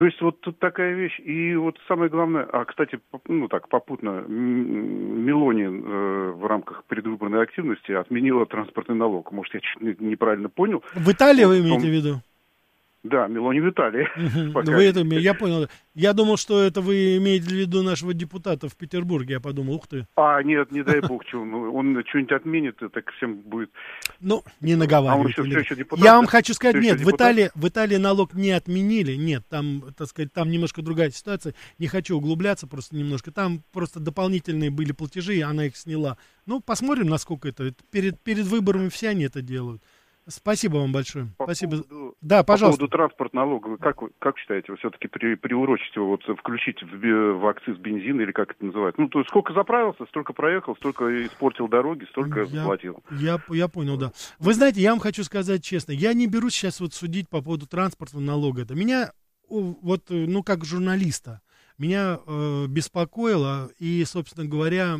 То есть вот тут такая вещь, и вот самое главное, кстати, попутно, Мелони в рамках предвыборной активности отменила транспортный налог. Может, я чуть неправильно понял. В Италии вы имеете в виду? Да, Мелони в Италии. Я понял. Я думал, что это вы имеете в виду нашего депутата в Петербурге. Я подумал, ух ты. Нет, не дай бог, он что-нибудь отменит, и так всем будет... Ну, не наговаривайте. Еще депутат, я вам хочу сказать, нет, в Италии налог не отменили. Нет, там, так сказать, там немножко другая ситуация. Не хочу углубляться просто немножко. Там просто дополнительные были платежи, и она их сняла. Ну, посмотрим, насколько это. Перед выборами все они это делают. Спасибо вам большое. Спасибо. Да, пожалуйста. По поводу транспортного налога, как считаете, вы все-таки приурочить его, включить в акциз бензина, или как это называется? То есть сколько заправился, столько проехал, столько испортил дороги, столько заплатил. Я понял, да. Вы знаете, я вам хочу сказать честно, я не берусь сейчас судить по поводу транспортного налога. Это меня, как журналиста, меня беспокоило и, собственно говоря,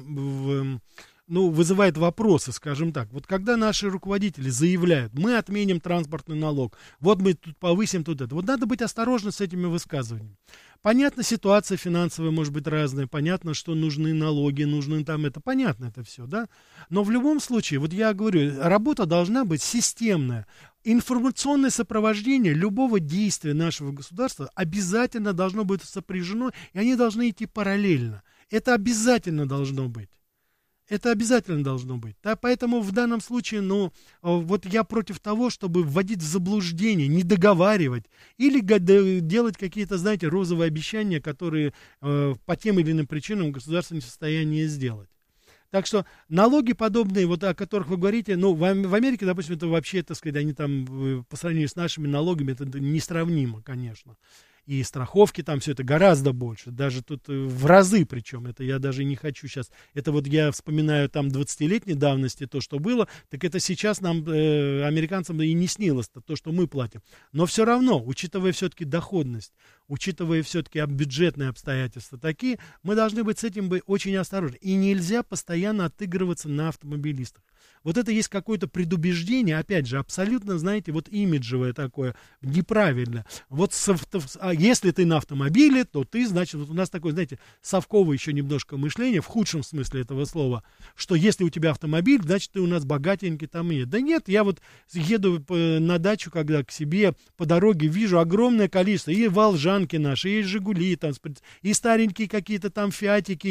вызывает вопросы, скажем так. Вот когда наши руководители заявляют, мы отменим транспортный налог, вот мы тут повысим тут это. Вот надо быть осторожным с этими высказываниями. Понятно, ситуация финансовая может быть разная, понятно, что нужны налоги, нужны там это, понятно это все, да? Но в любом случае, вот я говорю, работа должна быть системная. Информационное сопровождение любого действия нашего государства обязательно должно быть сопряжено, и они должны идти параллельно. Это обязательно должно быть. Это обязательно должно быть. Да, поэтому в данном случае, вот я против того, чтобы вводить в заблуждение, не договаривать или делать какие-то, знаете, розовые обещания, которые по тем или иным причинам государство не в состоянии сделать. Так что налоги подобные, вот о которых вы говорите, в Америке, допустим, это вообще, так сказать, они там по сравнению с нашими налогами, это несравнимо, конечно. И страховки там все это гораздо больше, даже тут в разы причем, это я даже не хочу сейчас, это вот я вспоминаю там 20-летней давности то, что было, так это сейчас нам, американцам, и не снилось то, что мы платим. Но все равно, учитывая все-таки доходность, учитывая все-таки бюджетные обстоятельства такие, мы должны быть с этим очень осторожны. И нельзя постоянно отыгрываться на автомобилистах. Вот это есть какое-то предубеждение, опять же, абсолютно, знаете, вот имиджевое такое, неправильно. Вот если ты на автомобиле, то ты, значит, вот у нас такое, знаете, совковое еще немножко мышление, в худшем смысле этого слова, что если у тебя автомобиль, значит, ты у нас богатенький там и нет. Да нет, я вот еду на дачу, когда к себе по дороге вижу огромное количество, и волжанки наши, и жигули, там, и старенькие какие-то там фиатики,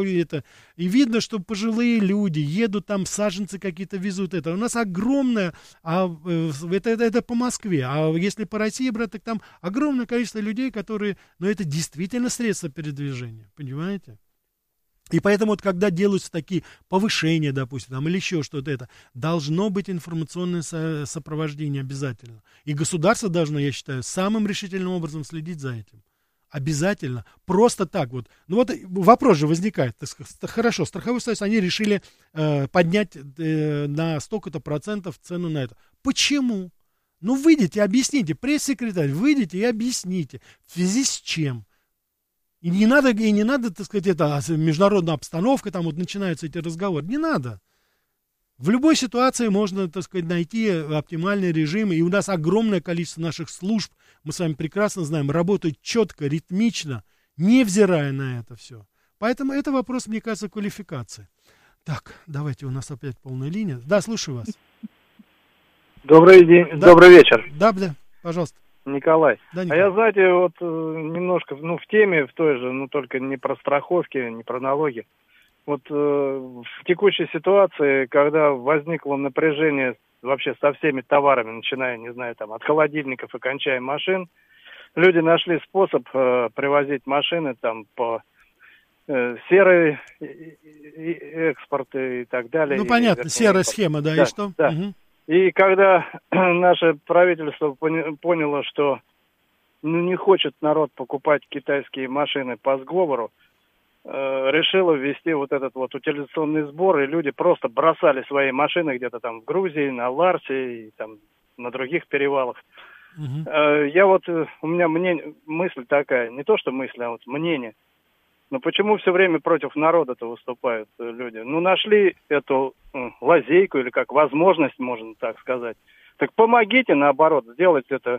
и видно, что пожилые люди едут там, саженцы какие-то везут, это у нас огромное, это по Москве, а если по России брать, так там огромное количество людей, которые, это действительно средства передвижения, понимаете? И поэтому вот когда делаются такие повышения, допустим, там, или еще что-то это, должно быть информационное сопровождение обязательно. И государство должно, я считаю, самым решительным образом следить за этим. Обязательно. Просто так вот. Вопрос же возникает. Хорошо, страховой союз, они решили поднять на столько-то процентов цену на это. Почему? Выйдите, объясните. Пресс-секретарь, выйдите и объясните. В связи с чем? И не надо, так сказать, это международная обстановка, там вот начинаются эти разговоры. Не надо. В любой ситуации можно, так сказать, найти оптимальный режим, и у нас огромное количество наших служб, мы с вами прекрасно знаем, работают четко, ритмично, невзирая на это все. Поэтому это вопрос, мне кажется, квалификации. Так, давайте, у нас опять полная линия. Да, слушаю вас. Добрый день, да. Добрый вечер. Да, пожалуйста. Николай. Да, Николай. А я, знаете, вот немножко, в теме, в той же, только не про страховки, не про налоги. Вот в текущей ситуации, когда возникло напряжение вообще со всеми товарами, начиная, не знаю, там, от холодильников и кончая машин, люди нашли способ привозить машины там по серый экспорт и так далее. Понятно, серая схема, да, и что? Да. Угу. И когда наше правительство поняло, что не хочет народ покупать китайские машины по сговору, решила ввести вот этот вот утилизационный сбор, и люди просто бросали свои машины где-то там в Грузии, на Ларсе и там на других перевалах. Угу. У меня мысль такая, не то что мысль, а вот мнение. Но почему все время против народа-то выступают люди? Нашли эту лазейку или как возможность, можно так сказать. Так помогите, наоборот, сделать это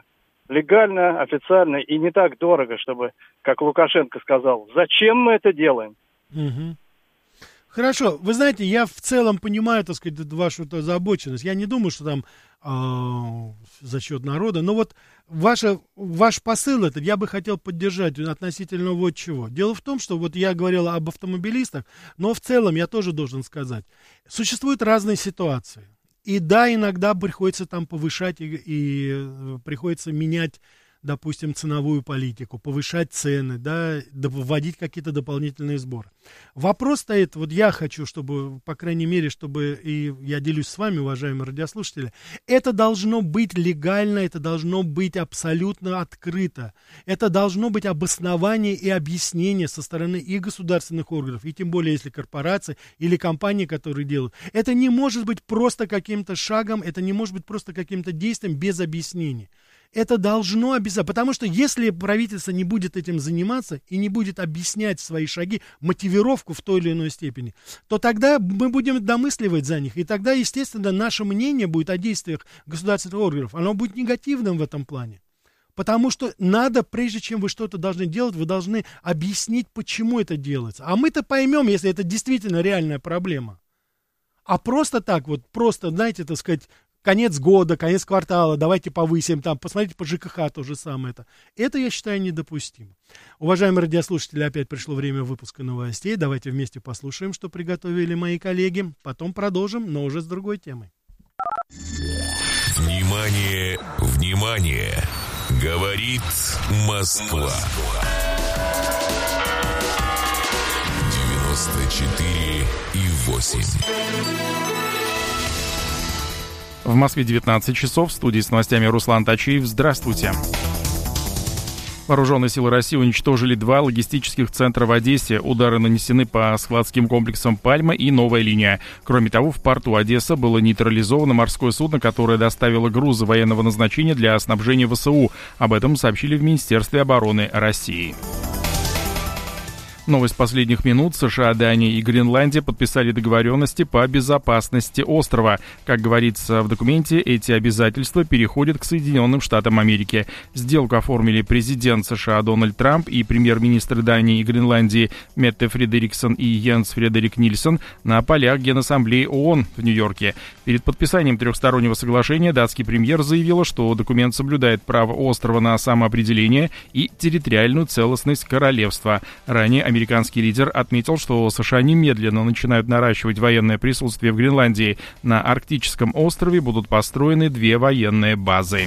легально, официально и не так дорого, чтобы, как Лукашенко сказал, зачем мы это делаем? Угу. Хорошо, вы знаете, я в целом понимаю, так сказать, вашу озабоченность. Я не думаю, что там за счет народа, но вот ваш посыл этот я бы хотел поддержать относительно вот чего. Дело в том, что вот я говорил об автомобилистах, но в целом я тоже должен сказать, существуют разные ситуации. И да, иногда приходится там повышать и приходится менять, допустим, ценовую политику, повышать цены, да, вводить какие-то дополнительные сборы. Вопрос стоит, вот я хочу, чтобы, по крайней мере, чтобы, и я делюсь с вами, уважаемые радиослушатели, это должно быть легально, это должно быть абсолютно открыто. Это должно быть обоснование и объяснение со стороны и государственных органов, и тем более, если корпорации или компании, которые делают. Это не может быть просто каким-то шагом, это не может быть просто каким-то действием без объяснений. Это должно обязательно, потому что если правительство не будет этим заниматься и не будет объяснять свои шаги, мотивировку в той или иной степени, то тогда мы будем домысливать за них, и тогда, естественно, наше мнение будет о действиях государственных органов, оно будет негативным в этом плане. Потому что надо, прежде чем вы что-то должны делать, вы должны объяснить, почему это делается. А мы-то поймем, если это действительно реальная проблема. А просто так вот, просто, знаете, так сказать, конец года, конец квартала, давайте повысим, там, посмотрите по ЖКХ то же самое. Это, я считаю, недопустимо. Уважаемые радиослушатели, опять пришло время выпуска новостей. Давайте вместе послушаем, что приготовили мои коллеги. Потом продолжим, но уже с другой темой. Внимание, внимание! Говорит Москва. 94,8. В Москве 19 часов. В студии с новостями Руслан Тачиев. Здравствуйте. Вооруженные силы России уничтожили 2 логистических центра в Одессе. Удары нанесены по складским комплексам «Пальма» и «Новая линия». Кроме того, в порту Одесса было нейтрализовано морское судно, которое доставило грузы военного назначения для снабжения ВСУ. Об этом сообщили в Министерстве обороны России. Новость последних минут. США, Дания и Гренландия подписали договоренности по безопасности острова. Как говорится в документе, эти обязательства переходят к Соединенным Штатам Америки. Сделку оформили президент США Дональд Трамп и премьер-министры Дании и Гренландии Метте Фредериксон и Йенс Фредерик Нильсон на полях Генассамблеи ООН в Нью-Йорке. Перед подписанием трехстороннего соглашения датский премьер заявила, что документ соблюдает право острова на самоопределение и территориальную целостность королевства. Ранее американский лидер отметил, что США немедленно начинают наращивать военное присутствие в Гренландии. На арктическом острове будут построены 2 военные базы.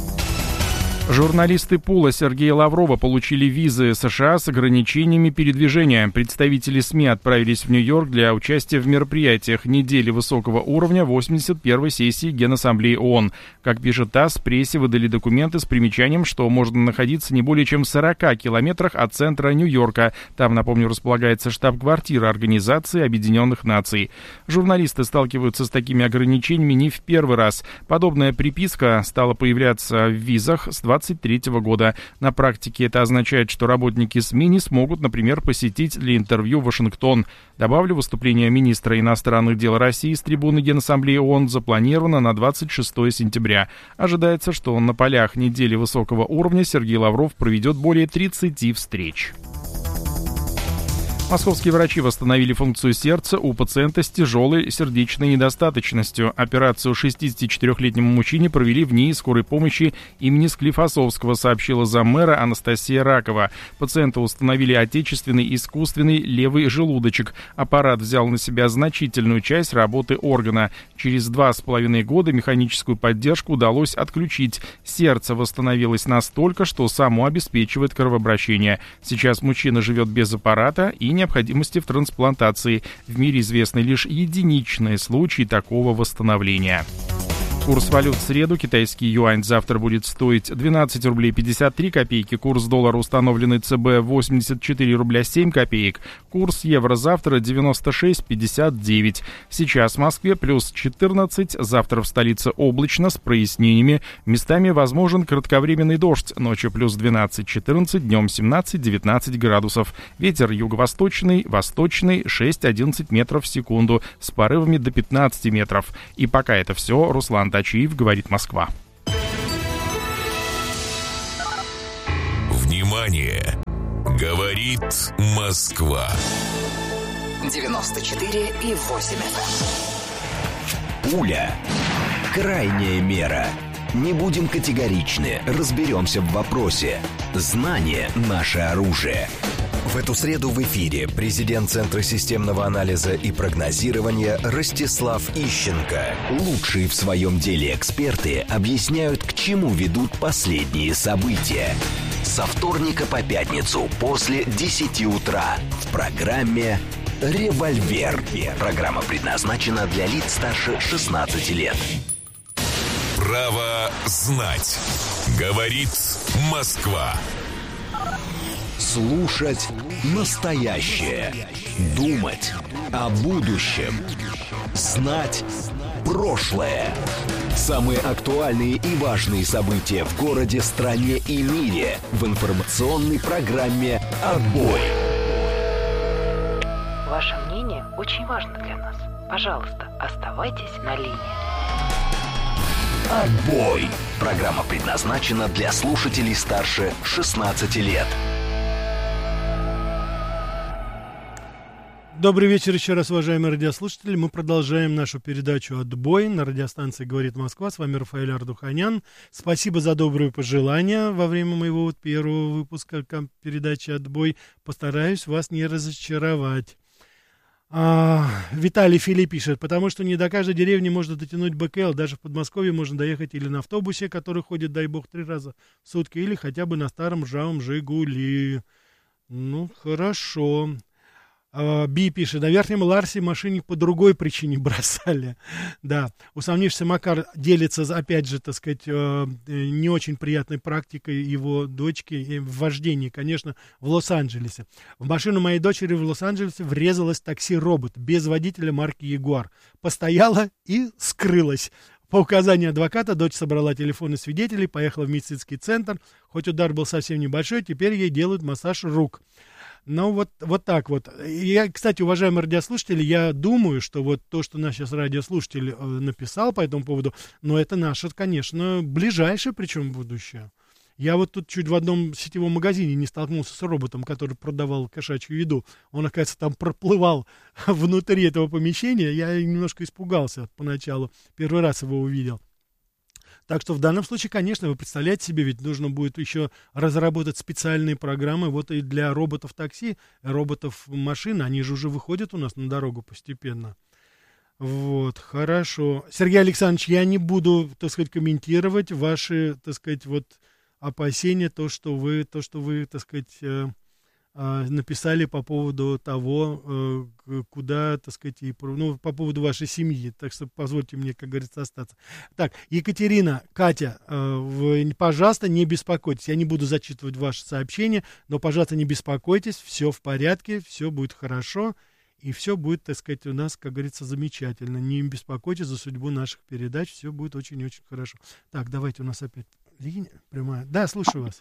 Журналисты Пула Сергея Лаврова получили визы США с ограничениями передвижения. Представители СМИ отправились в Нью-Йорк для участия в мероприятиях недели высокого уровня 81-й сессии Генассамблеи ООН. Как пишет ТАСС, прессе выдали документы с примечанием, что можно находиться не более чем в 40 километрах от центра Нью-Йорка. Там, напомню, располагается штаб-квартира Организации Объединенных Наций. Журналисты сталкиваются с такими ограничениями не в первый раз. Подобная приписка стала появляться в визах с 2023 года. На практике это означает, что работники СМИ не смогут, например, посетить для интервью Вашингтон. Добавлю, выступление министра иностранных дел России с трибуны Генассамблеи ООН запланировано на 26 сентября. Ожидается, что на полях недели высокого уровня Сергей Лавров проведет более 30 встреч. Московские врачи восстановили функцию сердца у пациента с тяжелой сердечной недостаточностью. Операцию 64-летнему мужчине провели в НИИ скорой помощи имени Склифосовского, сообщила заммэра Анастасия Ракова. Пациенту установили отечественный искусственный левый желудочек. Аппарат взял на себя значительную часть работы органа. Через 2,5 года механическую поддержку удалось отключить. Сердце восстановилось настолько, что само обеспечивает кровообращение. Сейчас мужчина живет без аппарата и необходимости в трансплантации. В мире известны лишь единичные случаи такого восстановления. Курс валют в среду. Китайский юань завтра будет стоить 12 рублей 53 копейки. Курс доллара, установленный ЦБ, 84 рубля 7 копеек. Курс евро завтра 96,59. Сейчас в Москве плюс 14. Завтра в столице облачно с прояснениями. Местами возможен кратковременный дождь. Ночью плюс 12-14, днем 17-19 градусов. Ветер юго-восточный, восточный 6-11 метров в секунду с порывами до 15 метров. И пока это все. Руслан Тачиев, говорит Москва. внимание! Говорит Москва. 94,8 FM. Пуля. Крайняя мера. Не будем категоричны, разберемся в вопросе. Знание – наше оружие. В эту среду в эфире президент Центра системного анализа и прогнозирования Ростислав Ищенко. Лучшие в своем деле эксперты объясняют, к чему ведут последние события. Со вторника по пятницу после 10 утра в программе «Револьвер». Программа предназначена для лиц старше 16 лет. Право знать. Говорит Москва. Слушать настоящее. Думать о будущем. Знать прошлое. Самые актуальные и важные события в городе, стране и мире в информационной программе «Отбой». Ваше мнение очень важно для нас. Пожалуйста, оставайтесь на линии. «Отбой». Программа предназначена для слушателей старше 16 лет. Добрый вечер еще раз, уважаемые радиослушатели. Мы продолжаем нашу передачу «Отбой» на радиостанции «Говорит Москва». С вами Рафаэль Ардуханян. Спасибо за добрые пожелания во время моего первого выпуска передачи «Отбой». Постараюсь вас не разочаровать. Виталий Филипп пишет: потому что не до каждой деревни можно дотянуть БКЛ. Даже в Подмосковье можно доехать или на автобусе, который ходит, дай бог, 3 раза в сутки, или хотя бы на старом ржавом «Жигули». Ну, хорошо. Би пишет: на Верхнем Ларсе машине по другой причине бросали. Да, усомнившийся Макар делится, опять же, так сказать, не очень приятной практикой его дочки в вождении, конечно, в Лос-Анджелесе. В машину моей дочери в Лос-Анджелесе врезалось такси-робот без водителя марки Ягуар. Постояла и скрылась. По указанию адвоката дочь собрала телефоны свидетелей, поехала в медицинский центр. Хоть удар был совсем небольшой, теперь ей делают массаж рук. Ну, вот так вот. Я, кстати, уважаемые радиослушатели, я думаю, что вот то, что наш сейчас радиослушатель написал по этому поводу, но это наше, конечно, ближайшее, причем будущее. Я вот тут чуть в одном сетевом магазине не столкнулся с роботом, который продавал кошачью еду. Он, оказывается, там проплывал внутри этого помещения. Я немножко испугался поначалу. Первый раз его увидел. Так что в данном случае, конечно, вы представляете себе, ведь нужно будет еще разработать специальные программы вот и для роботов такси, роботов машин. Они же уже выходят у нас на дорогу постепенно. Вот, хорошо. Сергей Александрович, я не буду, так сказать, комментировать ваши, так сказать, вот опасения, то, что вы, так сказать, написали по поводу того, куда, так сказать, ну, по поводу вашей семьи. Так что позвольте мне, как говорится, остаться. Так, Екатерина, Катя, вы, пожалуйста, не беспокойтесь. Я не буду зачитывать ваши сообщения, но, пожалуйста, не беспокойтесь. Все в порядке, все будет хорошо. И все будет, так сказать, у нас, как говорится, замечательно. Не беспокойтесь за судьбу наших передач. Все будет очень-очень хорошо. Так, давайте, у нас опять линия прямая. Да, слушаю вас.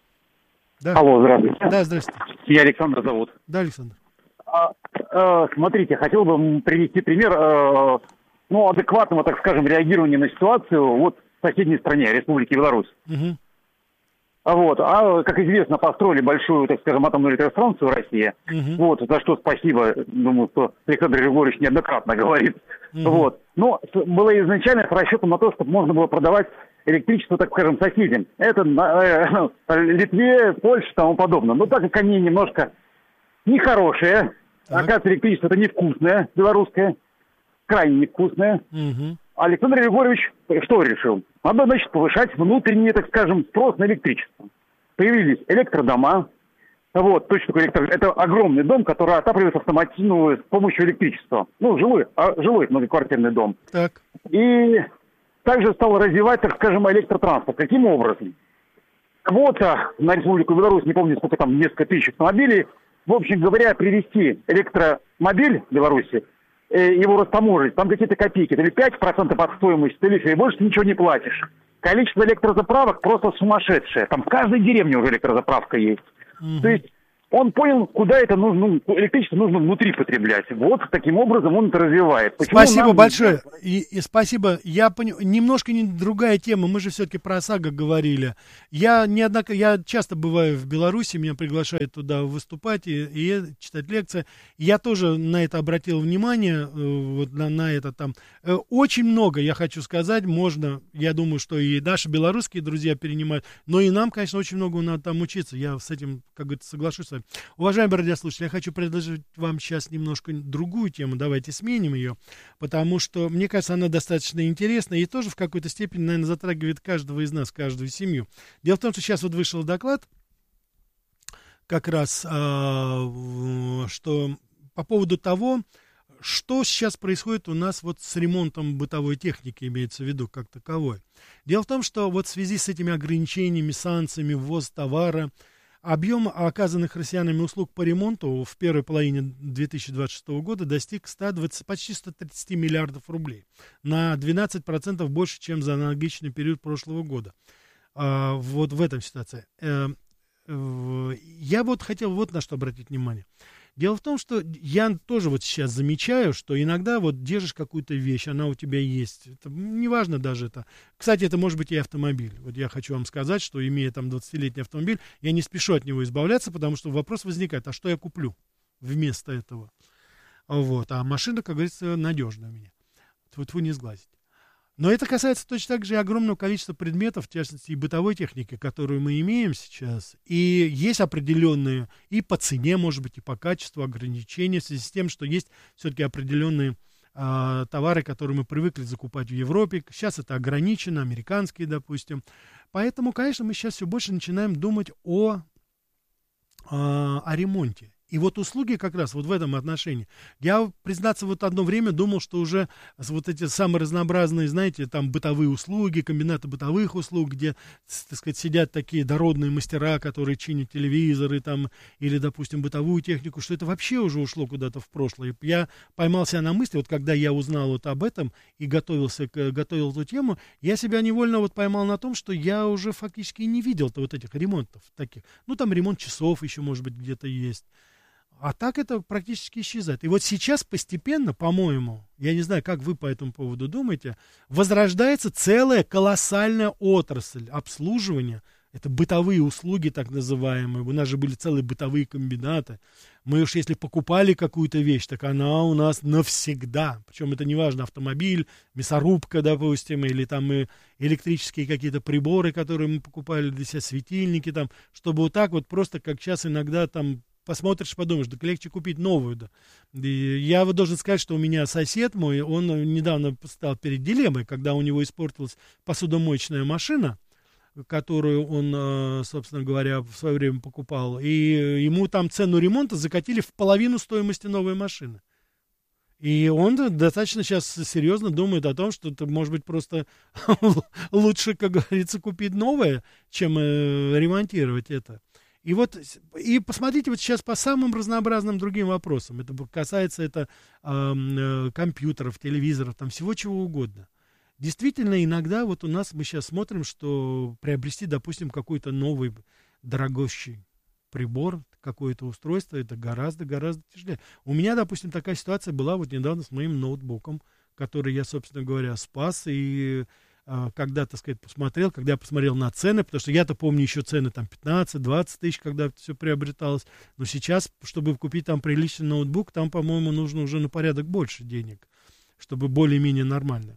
Да. Алло, здравствуйте. Да, здравствуйте. Меня Александр зовут. Да, Александр. Смотрите, хотел бы привести пример, адекватного, так скажем, реагирования на ситуацию вот в соседней стране, Республике Беларусь. Угу. Как известно, построили большую, так скажем, атомную электростанцию в России. Вот, за что спасибо, думаю, что Александр Григорьевич неоднократно говорит. Вот. Но было изначально с расчетом на то, чтобы можно было продавать электричество, так скажем, соседям. Это Литве, Польше и тому подобное. Но так как они немножко нехорошие, оказывается, электричество это невкусное, белорусское, крайне невкусное. Александр Григорьевич что решил? Надо, значит, повышать внутренний, так скажем, спрос на электричество. Появились электродома. Вот, точно такой это огромный дом, который отапливается автоматически с помощью электричества. Ну, жилой многоквартирный дом. Так. И также стал развивать, так скажем, электротранспорт. Каким образом? Квота на Республику Беларусь, не помню, сколько там, несколько тысяч автомобилей. В общем говоря, привезти электромобиль в Беларуси, его растаможить, там какие-то копейки, или 5% от стоимости тарифа, и больше ничего не платишь. Количество электрозаправок просто сумасшедшее. Там в каждой деревне уже электрозаправка есть. То есть он понял, куда это нужно, электричество нужно внутри потреблять. Вот таким образом он это развивает. Почему спасибо большое. И спасибо. Я понял. Немножко другая тема. Мы же все-таки про ОСАГО говорили. Я часто бываю в Беларуси, меня приглашают туда выступать и читать лекции. Я тоже на это обратил внимание. Вот на это там. Очень много, я хочу сказать, можно, я думаю, что и наши белорусские друзья перенимают, но и нам, конечно, очень много надо там учиться. Я с этим, как говорится, соглашусь с вами. Уважаемые радиослушатели, я хочу предложить вам сейчас немножко другую тему. Давайте сменим ее, потому что, мне кажется, она достаточно интересна и тоже в какой-то степени, наверное, затрагивает каждого из нас, каждую семью. Дело в том, что сейчас вот вышел доклад как раз, что по поводу того, что сейчас происходит у нас вот с ремонтом бытовой техники, имеется в виду как таковой. Дело в том, что вот в связи с этими ограничениями, санкциями, ввоз товара, объем оказанных россиянами услуг по ремонту в первой половине 2026 года достиг почти 130 миллиардов рублей. На 12% больше, чем за аналогичный период прошлого года. Вот в этом ситуации. Я вот хотел вот на что обратить внимание. Дело в том, что я тоже вот сейчас замечаю, что иногда вот держишь какую-то вещь, она у тебя есть. Это, неважно даже это. Кстати, это может быть и автомобиль. Вот я хочу вам сказать, что имея там 20-летний автомобиль, я не спешу от него избавляться, потому что вопрос возникает, а что я куплю вместо этого? Вот. А машина, как говорится, надежная у меня. Тьфу-тьфу, не сглазить. Но это касается точно так же и огромного количества предметов, в частности, и бытовой техники, которую мы имеем сейчас. И есть определенные и по цене, может быть, и по качеству ограничения в связи с тем, что есть все-таки определенные товары, которые мы привыкли закупать в Европе. Сейчас это ограничено, американские, допустим. Поэтому, конечно, мы сейчас все больше начинаем думать о ремонте. И вот услуги как раз вот в этом отношении. Я, признаться, вот одно время думал, что уже вот эти самые разнообразные, знаете, там бытовые услуги, комбинаты бытовых услуг, где, так сказать, сидят такие дородные мастера, которые чинят телевизоры там, или, допустим, бытовую технику, что это вообще уже ушло куда-то в прошлое. Я поймал себя на мысли, вот когда я узнал вот об этом и готовил эту тему, я себя невольно вот поймал на том, что я уже фактически не видел-то вот этих ремонтов таких. Ну, там ремонт часов еще, может быть, где-то есть. А так это практически исчезает. И вот сейчас постепенно, по-моему, я не знаю, как вы по этому поводу думаете, возрождается целая колоссальная отрасль обслуживания. Это бытовые услуги, так называемые. У нас же были целые бытовые комбинаты. Мы уж если покупали какую-то вещь, так она у нас навсегда. Причем это не важно, автомобиль, мясорубка, допустим, или там электрические какие-то приборы, которые мы покупали для себя, светильники там, чтобы вот так вот просто, как сейчас иногда там посмотришь, подумаешь, да легче купить новую. Да. И я вот должен сказать, что у меня сосед мой, он недавно стал перед дилеммой, когда у него испортилась посудомоечная машина, которую он, собственно говоря, в свое время покупал, и ему там цену ремонта закатили в половину стоимости новой машины. И он достаточно сейчас серьезно думает о том, что это, может быть, просто лучше, как говорится, купить новое, чем ремонтировать это. И вот, и посмотрите вот сейчас по самым разнообразным другим вопросам. Это касается компьютеров, телевизоров, там всего чего угодно. Действительно, иногда вот у нас мы сейчас смотрим, что приобрести, допустим, какой-то новый дорогущий прибор, какое-то устройство, это гораздо-гораздо тяжелее. У меня, допустим, такая ситуация была вот недавно с моим ноутбуком, который я, собственно говоря, спас, и когда, так сказать, когда я посмотрел на цены, потому что я-то помню еще цены там 15-20 тысяч, когда это все приобреталось, но сейчас, чтобы купить там приличный ноутбук, там, по-моему, нужно уже на порядок больше денег, чтобы более-менее нормально.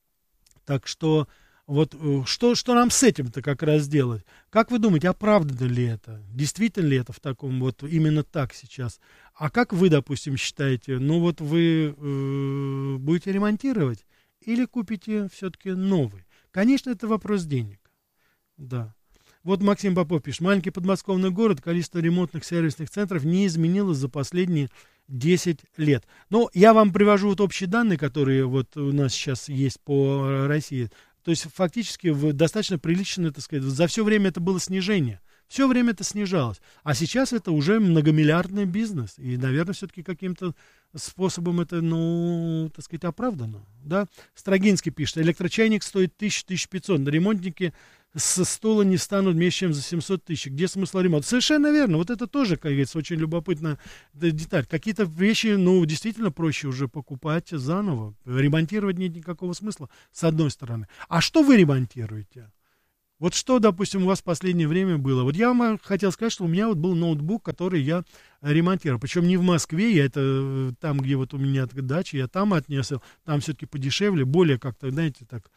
Так что вот что нам с этим-то как раз делать? Как вы думаете, оправдано ли это? Действительно ли это в таком вот именно так сейчас? А как вы, допустим, считаете, ну вот вы будете ремонтировать или купите все-таки новый? Конечно, это вопрос денег. Да. Вот Максим Попов пишет. Маленький подмосковный город, количество ремонтных сервисных центров не изменилось за последние 10 лет. Но я вам привожу вот общие данные, которые вот у нас сейчас есть по России. То есть фактически достаточно прилично, так сказать, за все время это было снижение. Все время это снижалось. А сейчас это уже многомиллиардный бизнес. И, наверное, все-таки каким-то способом это, ну, так сказать, оправдано. Да? Строгинский пишет, электрочайник стоит 1000-1500. Ремонтники со стула не станут меньше, чем за 700 тысяч. Где смысл ремонта? Совершенно верно. Вот это тоже, как говорится, очень любопытная деталь. Какие-то вещи, ну, действительно проще уже покупать заново. Ремонтировать нет никакого смысла, с одной стороны. А что вы ремонтируете? Вот что, допустим, у вас в последнее время было? Вот я вам хотел сказать, что у меня вот был ноутбук, который я ремонтировал. Причем не в Москве, я это там, где вот у меня дача, я там отнес. Там все-таки подешевле, более как-то, знаете, так.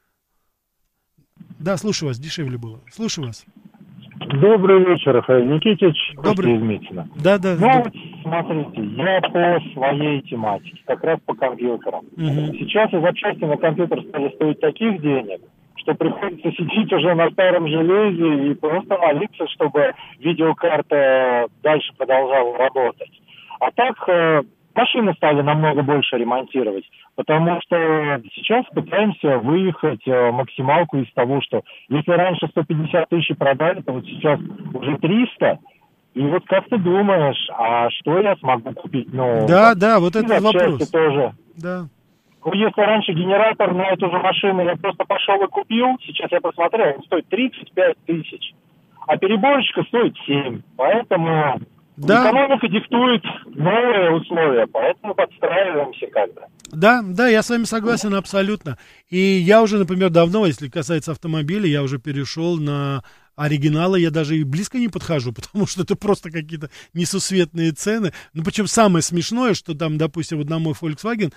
Да, слушаю вас, дешевле было. Слушаю вас. Добрый вечер, Рафаэль Никитич. Добрый. Да. Ну, вот, смотрите, я по своей тематике, как раз по компьютерам. Сейчас и запчасти на компьютер стали стоить таких денег, что приходится сидеть уже на старом железе и просто молиться, чтобы видеокарта дальше продолжала работать. А так машины стали намного больше ремонтировать, потому что сейчас пытаемся выехать максималку из того, что если раньше 150 тысяч продали, то вот сейчас уже 300. И вот как ты думаешь, а что я смогу купить? Ну, да, вот этот вопрос. Тоже. Да. Если раньше генератор на эту же машину я просто пошел и купил, сейчас я посмотрел, он стоит 35 тысяч, а переборочка стоит 7. Поэтому экономика диктует новые условия, поэтому подстраиваемся как-то. Да, я с вами согласен абсолютно. И я уже, например, давно, если касается автомобиля, я уже перешел на оригиналы, я даже и близко не подхожу, потому что это просто какие-то несусветные цены. Ну, причем самое смешное, что там, допустим, вот на мой Volkswagen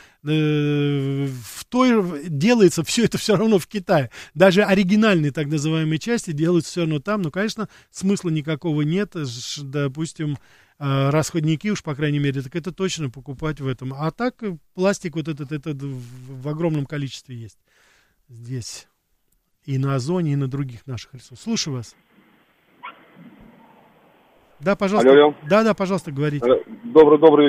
делается все это все равно в Китае. Даже оригинальные так называемые части делаются все равно там. Ну, конечно, смысла никакого нет. Допустим, расходники уж, по крайней мере, так это точно покупать в этом. А так пластик вот этот в огромном количестве есть здесь. И на Озоне, и на других наших ресурсах. Слушаю вас. Да, пожалуйста. Алло. Да, пожалуйста, говорите. Добрый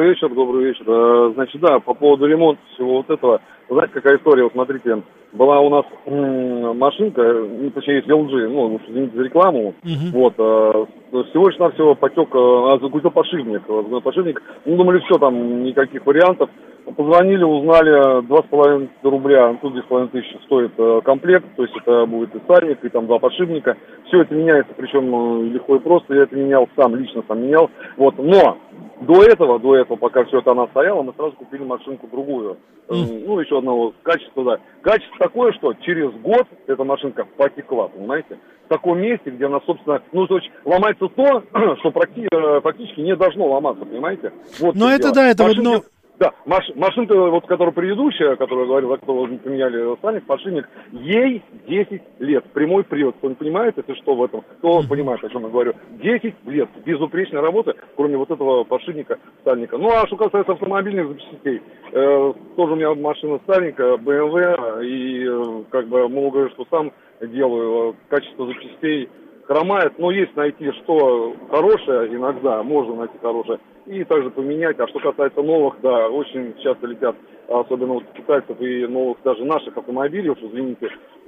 вечер. Значит, да, по поводу ремонта всего вот этого. Вы знаете, какая история? Вот смотрите, была у нас машинка, точнее, есть LG, ну, извините за рекламу. Вот, всего лишь навсего потек какой-то подшипник. Ну, думали, все, там никаких вариантов. Позвонили, узнали, 2,5 рубля, тут 2,5 тысячи стоит комплект, то есть это будет и сальник, и там 2 подшипника. Все это меняется, причем легко и просто, я это менял лично сам менял. Вот, но до этого, пока все это она стояла, мы сразу купили машинку другую. Ну, еще одного качества, да. Качество такое, что через год эта машинка потекла, понимаете? В таком месте, где она, собственно, ну, то есть ломается то, что практически не должно ломаться, понимаете? Вот. Но это, да, это машинка, вот, да, машинка, вот, которая предыдущая, которую я говорил, за которую поменяли сальник, подшипник, ей 10 лет. Прямой привод. Кто не понимает, это что в этом? Кто понимает, о чем я говорю? 10 лет безупречной работы, кроме вот этого подшипника, сальника. Ну, а что касается автомобильных запчастей, тоже у меня машина сальника, BMW, и как бы могу говорить, что сам делаю, качество запчастей хромает, но есть найти что хорошее, иногда можно найти хорошее, и также поменять. А что касается новых, да, очень часто летят, особенно вот китайцев и новых даже наших автомобилей, уж извините,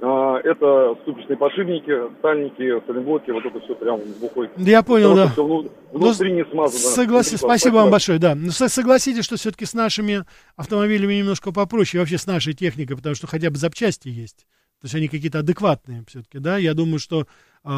это ступичные подшипники, сальники, сайлентблоки, вот это все прям бухой. Я понял, да. Внутри не смазано. Спасибо вам большое, да. Но согласитесь, что все-таки с нашими автомобилями немножко попроще, вообще с нашей техникой, потому что хотя бы запчасти есть. То есть они какие-то адекватные все-таки, да. Я думаю, что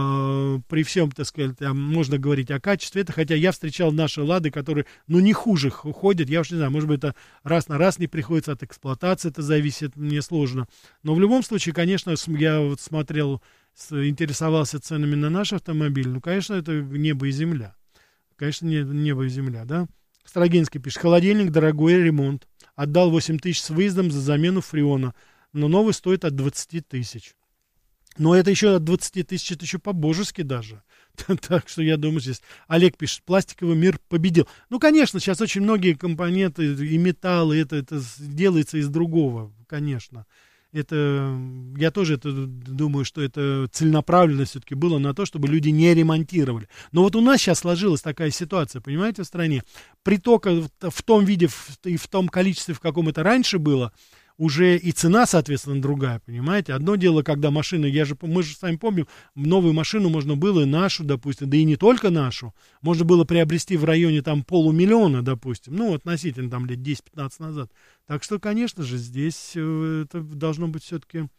при всем, так сказать, можно говорить о качестве. Это, хотя я встречал наши «Лады», которые, ну, не хуже ходят. Я уж не знаю, может быть, это раз на раз не приходится, от эксплуатации это зависит, мне сложно. Но в любом случае, конечно, я вот смотрел, интересовался ценами на наш автомобиль. Ну, конечно, это небо и земля. Конечно, небо и земля, да. Строгинский пишет: холодильник, дорогой, ремонт. Отдал 8 тысяч с выездом за замену фреона. Но новый стоит от 20 тысяч. Но это еще от 20 тысяч, это еще по-божески даже. Так что я думаю, здесь Олег пишет: пластиковый мир победил. Ну, конечно, сейчас очень многие компоненты и металлы, это делается из другого, конечно. Это, я тоже это думаю, что это целенаправленно все-таки было на то, чтобы люди не ремонтировали. Но вот у нас сейчас сложилась такая ситуация, понимаете, в стране. Притока в том виде и в том количестве, в каком это раньше было, уже и цена, соответственно, другая, понимаете. Одно дело, когда машина, мы же с вами помним, новую машину можно было, и нашу, допустим, да и не только нашу, можно было приобрести в районе там 500 000, допустим, ну, относительно там лет 10-15 назад. Так что, конечно же, здесь это должно быть все-таки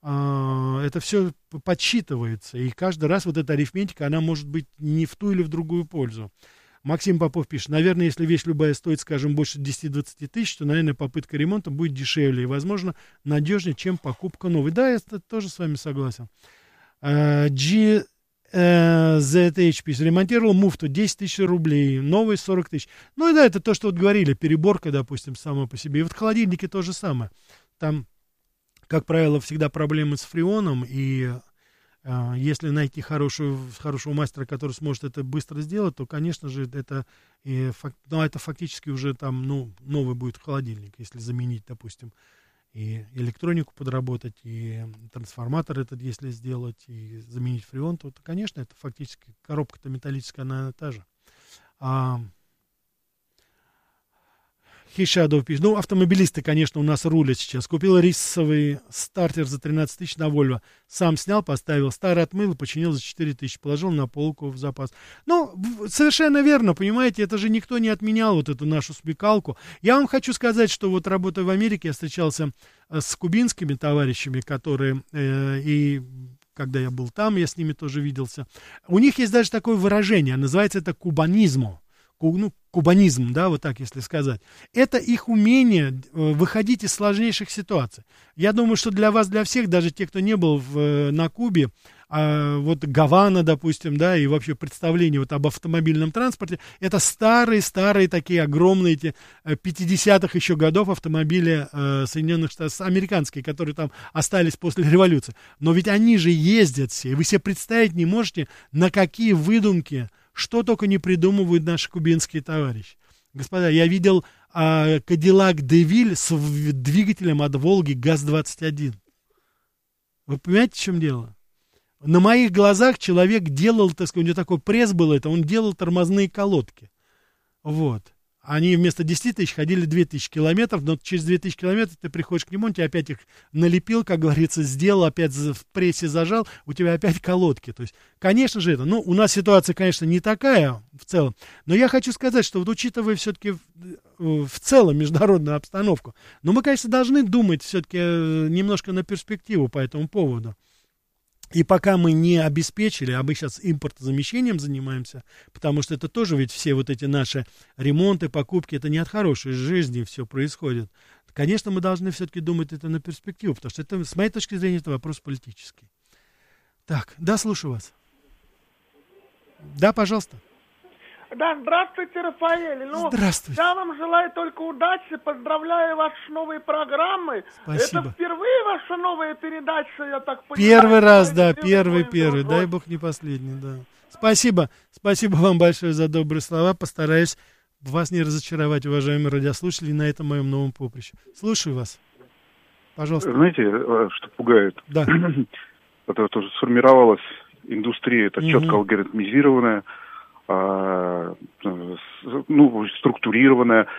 это все подсчитывается, и каждый раз вот эта арифметика, она может быть не в ту или в другую пользу. Максим Попов пишет, наверное, если вещь любая стоит, скажем, больше 10-20 тысяч, то, наверное, попытка ремонта будет дешевле и, возможно, надежнее, чем покупка новой. Да, я тоже с вами согласен. ZH пишет, ремонтировал муфту 10 тысяч рублей, новый 40 тысяч. Ну и да, это то, что вот говорили, переборка, допустим, сама по себе. И вот в холодильнике то же самое. Там, как правило, всегда проблемы с фреоном, и если найти хорошего мастера, который сможет это быстро сделать, то, конечно же, это фактически уже там, новый будет холодильник, если заменить, допустим, и электронику подработать, и трансформатор этот, если сделать, и заменить фреон, то, конечно, это фактически коробка-то металлическая, она та же. Хишадов пишет, автомобилисты, конечно, у нас рулят сейчас. Купил рисовый стартер за 13 тысяч на Volvo. Сам снял, поставил, старый отмыл, починил за 4 тысячи, положил на полку в запас. Совершенно верно, понимаете, это же никто не отменял вот эту нашу смекалку. Я вам хочу сказать, что вот работая в Америке, я встречался с кубинскими товарищами, которые, и когда я был там, я с ними тоже виделся. У них есть даже такое выражение, называется это кубанизм. Кубанизм, да, вот так, если сказать. Это их умение выходить из сложнейших ситуаций. Я думаю, что для вас, для всех, даже те, кто не был на Кубе, вот Гавана, допустим, да, и вообще представление вот об автомобильном транспорте, это старые такие огромные эти 50-х еще годов автомобили Соединенных Штатов, американские, которые там остались после революции. Но ведь они же ездят все, и вы себе представить не можете, на какие выдумки, что только не придумывают наши кубинские товарищи. Господа, я видел Cadillac DeVille с двигателем от Волги ГАЗ-21. Вы понимаете, в чем дело? На моих глазах человек делал, так сказать, у него такой пресс был, он делал тормозные колодки. Вот. Они вместо 10 тысяч ходили 2000 километров, но через 2000 километров ты приходишь к нему, он тебе опять их налепил, как говорится, сделал, опять в прессе зажал, у тебя опять колодки. То есть, конечно же, это, у нас ситуация, конечно, не такая в целом, но я хочу сказать, что вот учитывая все-таки в целом международную обстановку, но мы, конечно, должны думать все-таки немножко на перспективу по этому поводу. И пока мы не обеспечили, а мы сейчас импортозамещением занимаемся, потому что это тоже ведь все вот эти наши ремонты, покупки, это не от хорошей жизни все происходит. Конечно, мы должны все-таки думать это на перспективу, потому что это, с моей точки зрения, это вопрос политический. Так, да, слушаю вас. Да, пожалуйста. Да, здравствуйте, Рафаэль. Здравствуйте. Я вам желаю только удачи, поздравляю вас с новой программой. Спасибо. Это впервые ваша новая передача, я так понимаю. Первый раз, да, первый. Дай бог не последний, да. Спасибо вам большое за добрые слова. Постараюсь вас не разочаровать, уважаемые радиослушатели, на этом моем новом поприще. Слушаю вас. Пожалуйста. Знаете, что пугает? Да. Это тоже сформировалась индустрия, это четко алгоритмизированная, структурированное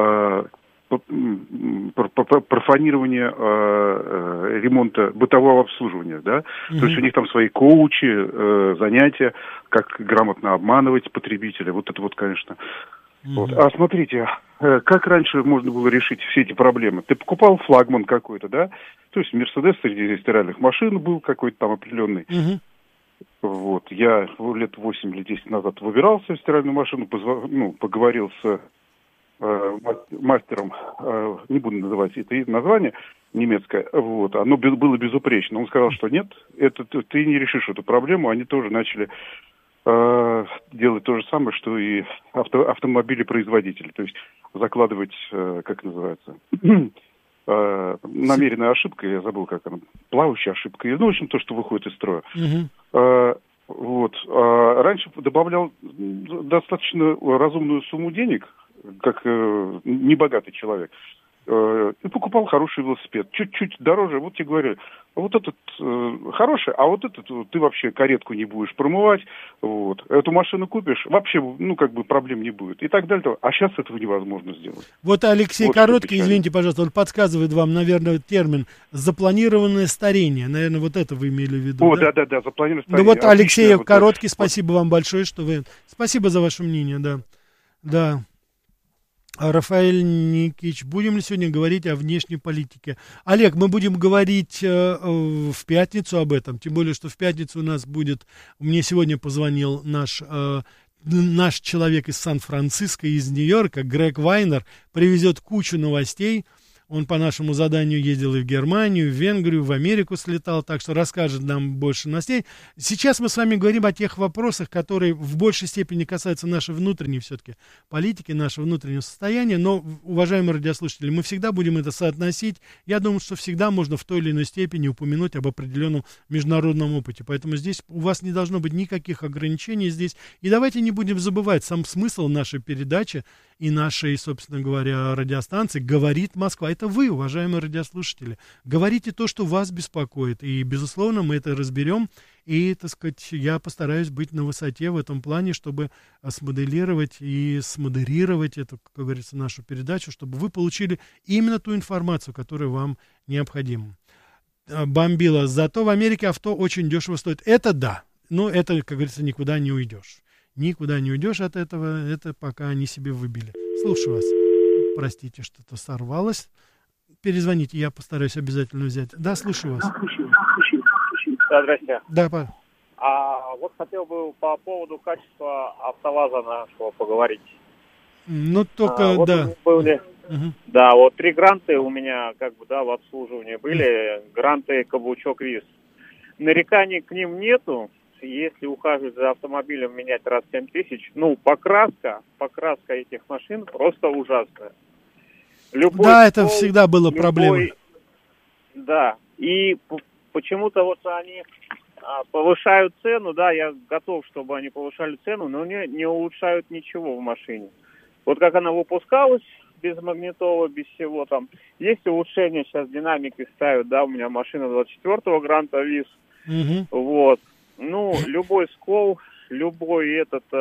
профанирование ремонта бытового обслуживания, да, то есть у них там свои коучи, занятия, как грамотно обманывать потребителя, вот это вот, конечно. Вот. А смотрите, как раньше можно было решить все эти проблемы? Ты покупал флагман какой-то, да, то есть Мерседес среди стиральных машин был какой-то там определенный. Вот, я лет 8 или 10 назад выбирался в стиральную машину, поговорил с мастером, не буду называть это название немецкое, вот, оно было безупречно. Он сказал, что нет, это ты не решишь эту проблему, они тоже начали делать то же самое, что и автомобили-производители, то есть закладывать, как называется, намеренная ошибка, я забыл, как она, плавающая ошибка, в общем, то, что выходит из строя. Раньше добавлял достаточно разумную сумму денег, как небогатый человек, и покупал хороший велосипед. Чуть-чуть дороже, вот тебе говорили, вот этот хороший, а вот этот ты вообще каретку не будешь промывать, вот. Эту машину купишь, вообще, проблем не будет. И так далее. А сейчас этого невозможно сделать. Вот Алексей Короткий, извините, пожалуйста, он подсказывает вам, наверное, термин запланированное старение. Наверное, вот это вы имели в виду. Да, запланированное старение. Ну вот, Алексей Короткий, спасибо вам большое, что вы... Спасибо за ваше мнение, да. Рафаэль Никитич, будем ли сегодня говорить о внешней политике? Олег, мы будем говорить в пятницу об этом, тем более, что в пятницу у нас будет, мне сегодня позвонил наш человек из Сан-Франциско, из Нью-Йорка, Грег Вайнер, привезет кучу новостей. Он по нашему заданию ездил и в Германию, в Венгрию, в Америку слетал, так что расскажет нам больше новостей. Сейчас мы с вами говорим о тех вопросах, которые в большей степени касаются нашей внутренней все-таки политики, нашего внутреннего состояния, но, уважаемые радиослушатели, мы всегда будем это соотносить. Я думаю, что всегда можно в той или иной степени упомянуть об определенном международном опыте, поэтому здесь у вас не должно быть никаких ограничений здесь. И давайте не будем забывать, сам смысл нашей передачи и нашей, собственно говоря, радиостанции «Говорит Москва». Это вы, уважаемые радиослушатели. Говорите то, что вас беспокоит. И, безусловно, мы это разберем. И, так сказать, я постараюсь быть на высоте в этом плане, чтобы смоделировать и смодерировать эту, как говорится, нашу передачу, чтобы вы получили именно ту информацию, которая вам необходима. Бомбила. Зато в Америке авто очень дешево стоит. Это да. Но это, как говорится, никуда не уйдешь. Никуда не уйдешь от этого, это пока они себе выбили. Слушаю вас. Простите, что-то сорвалось. Перезвоните, я постараюсь обязательно взять. Да, слушаю вас. Да, здрасте. Да, вот хотел бы по поводу качества АвтоВАЗа нашего поговорить. Ну, только, вот да. Были, да, вот 3 гранты у меня, как бы, да, в обслуживании были. Гранты каблучок ВИЗ. Нареканий к ним нету. Если ухаживать за автомобилем, менять раз 7 тысяч, покраска этих машин просто ужасная. Да, это всегда было проблемой. Да, и почему-то вот они повышают цену, да, я готов, чтобы они повышали цену, но не улучшают ничего в машине. Вот как она выпускалась, без магнитола, без всего там, есть улучшения, сейчас динамики ставят, да, у меня машина 24-го гранта ВИЗ, вот. Любой скол, любой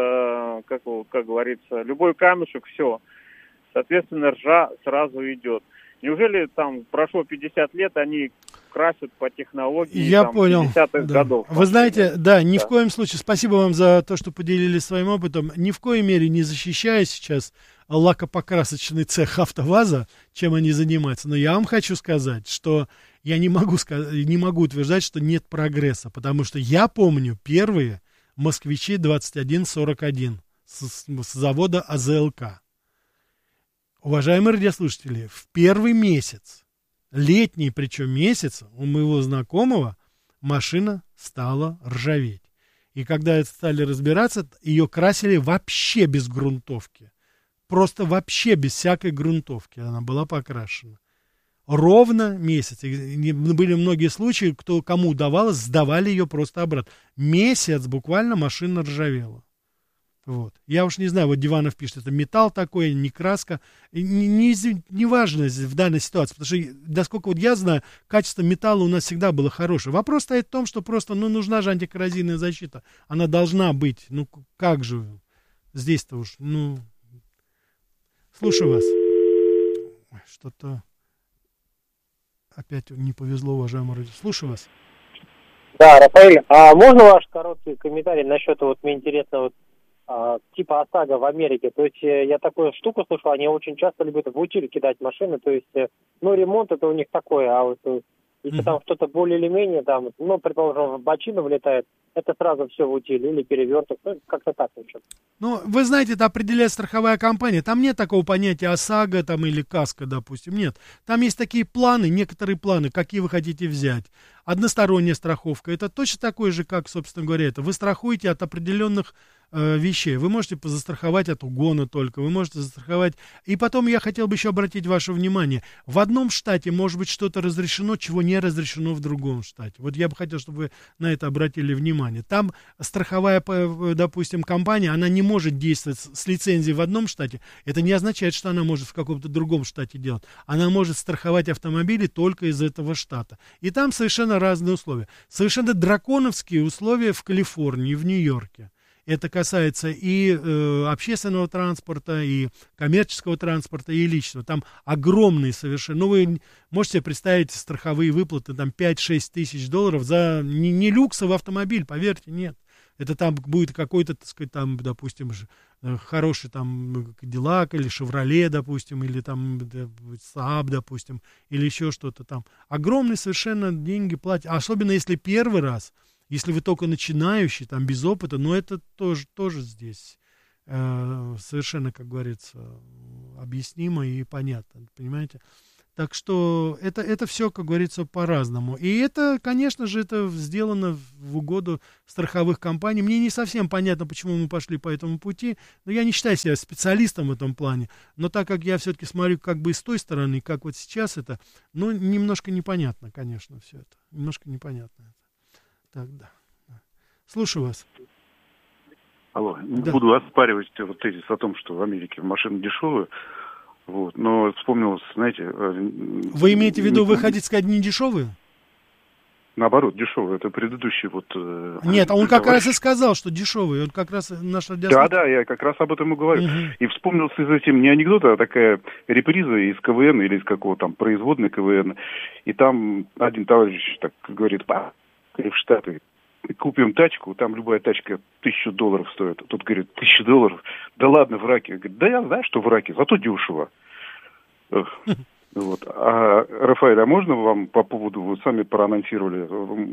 как говорится, любой камешек, все. Соответственно, ржа сразу идет. Неужели там прошло 50 лет, они красят по технологии Я понял. 50-х годов? Вы знаете, да, ни в коем случае, спасибо вам за то, что поделились своим опытом, ни в коей мере не защищая сейчас лакопокрасочный цех АвтоВАЗа, чем они занимаются. Но я вам хочу сказать, что я не могу утверждать, что нет прогресса, потому что я помню первые москвичи 2141 с завода АЗЛК. Уважаемые радиослушатели, в первый месяц, летний причем месяц, у моего знакомого машина стала ржаветь. И когда стали разбираться, ее красили вообще без грунтовки. Просто вообще без всякой грунтовки она была покрашена. Ровно месяц. И были многие случаи, кому удавалось, сдавали ее просто обратно. Месяц буквально машина ржавела. Вот. Я уж не знаю, вот Диванов пишет, это металл такой, не краска. Не важно в данной ситуации, потому что, насколько вот я знаю, качество металла у нас всегда было хорошее. Вопрос стоит в том, что просто, нужна же антикоррозийная защита. Она должна быть. Как же здесь-то уж, Слушаю вас. Что-то опять не повезло, уважаемый радио. Слушаю вас. Да, Рафаэль, а можно ваш короткий комментарий насчет, мне интересно, типа ОСАГО в Америке? То есть я такую штуку слышал, они очень часто любят в утиль кидать машины, то есть, ремонт это у них такое, а вот если там что-то более или менее, там, предположим, в бочину влетает, это сразу все в утиль или переверток, как-то так. Вы знаете, это определяет страховая компания. Там нет такого понятия ОСАГО там, или КАСКО, допустим. Нет. Там есть такие планы, некоторые планы, какие вы хотите взять. Односторонняя страховка. Это точно такое же, как, собственно говоря, это. Вы страхуете от определенных вещей. Вы можете застраховать от угона только. Вы можете застраховать. И потом я хотел бы еще обратить ваше внимание. В одном штате может быть что-то разрешено, чего не разрешено в другом штате. Вот я бы хотел, чтобы вы на это обратили внимание. Там страховая, допустим, компания, она не может действовать с лицензией в одном штате. Это не означает, что она может в каком-то другом штате делать. Она может страховать автомобили только из этого штата. И там совершенно разные условия. Совершенно драконовские условия в Калифорнии, в Нью-Йорке. Это касается и общественного транспорта, и коммерческого транспорта, и личного. Там огромные совершенно... вы можете себе представить страховые выплаты, там 5-6 тысяч долларов за не люксовый автомобиль, поверьте, нет. Это там будет какой-то, так сказать, там, допустим, хороший там Cadillac или Chevrolet, допустим, или там Saab, допустим, или еще что-то там. Огромные совершенно деньги платят, особенно если первый раз, если вы только начинающий, там, без опыта, но это тоже здесь совершенно, как говорится, объяснимо и понятно, понимаете? Так что это все, как говорится, по-разному. И это, конечно же, это сделано в угоду страховых компаний. Мне не совсем понятно, почему мы пошли по этому пути, но я не считаю себя специалистом в этом плане. Но так как я все-таки смотрю как бы и с той стороны, как вот сейчас это, ну, немножко непонятно, конечно, все это. Немножко непонятно это. Так, да. Слушаю вас. Алло, не буду оспаривать вот тезис о том, что в Америке машины дешевые. Вот, но вспомнилось, знаете... Вы имеете в виду, вы хотите сказать, не дешевые? Наоборот, дешевые. Это предыдущий вот... Нет, он как раз и сказал, что дешевые. Он как раз наш радиослушатель... Да, я как раз об этом и говорю. И вспомнился из этим не анекдот, а такая реприза из КВН или из какого там производной КВН. И там один товарищ так говорит, в Штаты, купим тачку, там любая тачка $1000 стоит. Тут говорит, $1000? Да ладно, в Ираке. Говорит, да я знаю, что в Ираке, зато дешево. Вот. А, Рафаэль, а можно вам по поводу, вы сами проанонсировали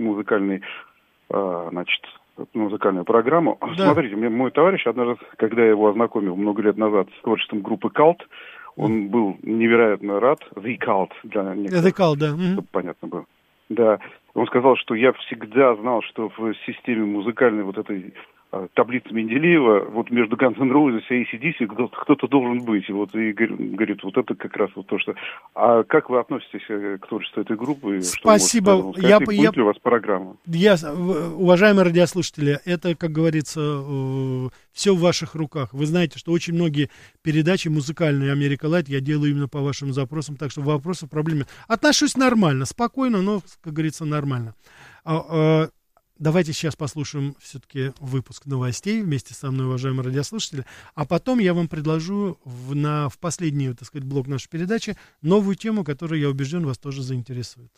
музыкальную программу. Да. Смотрите, мой товарищ однажды, когда я его ознакомил много лет назад с творчеством группы Cult, он был невероятно рад, The Cult, для некоторых, The Cult, да. Чтобы понятно было. Да, он сказал, что я всегда знал, что в системе музыкальной вот этой таблицы Менделеева, вот между Guns N' Roses и AC/DC кто-то должен быть. И говорит, вот это как раз вот то, что... А как вы относитесь к творчеству этой группы? Спасибо. Будет ли у вас программа? Уважаемые радиослушатели, это, как говорится, все в ваших руках. Вы знаете, что очень многие передачи музыкальные Америка Лайт я делаю именно по вашим запросам, так что вопросов, проблем. Отношусь нормально, спокойно, но, как говорится, нормально. Давайте сейчас послушаем все-таки выпуск новостей вместе со мной, уважаемые радиослушатели, а потом я вам предложу в последний, так сказать, блок нашей передачи новую тему, которая, я убежден, вас тоже заинтересует.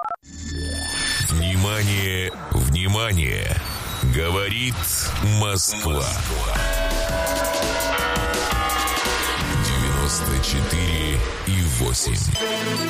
Внимание, внимание! Говорит Москва. 94,8.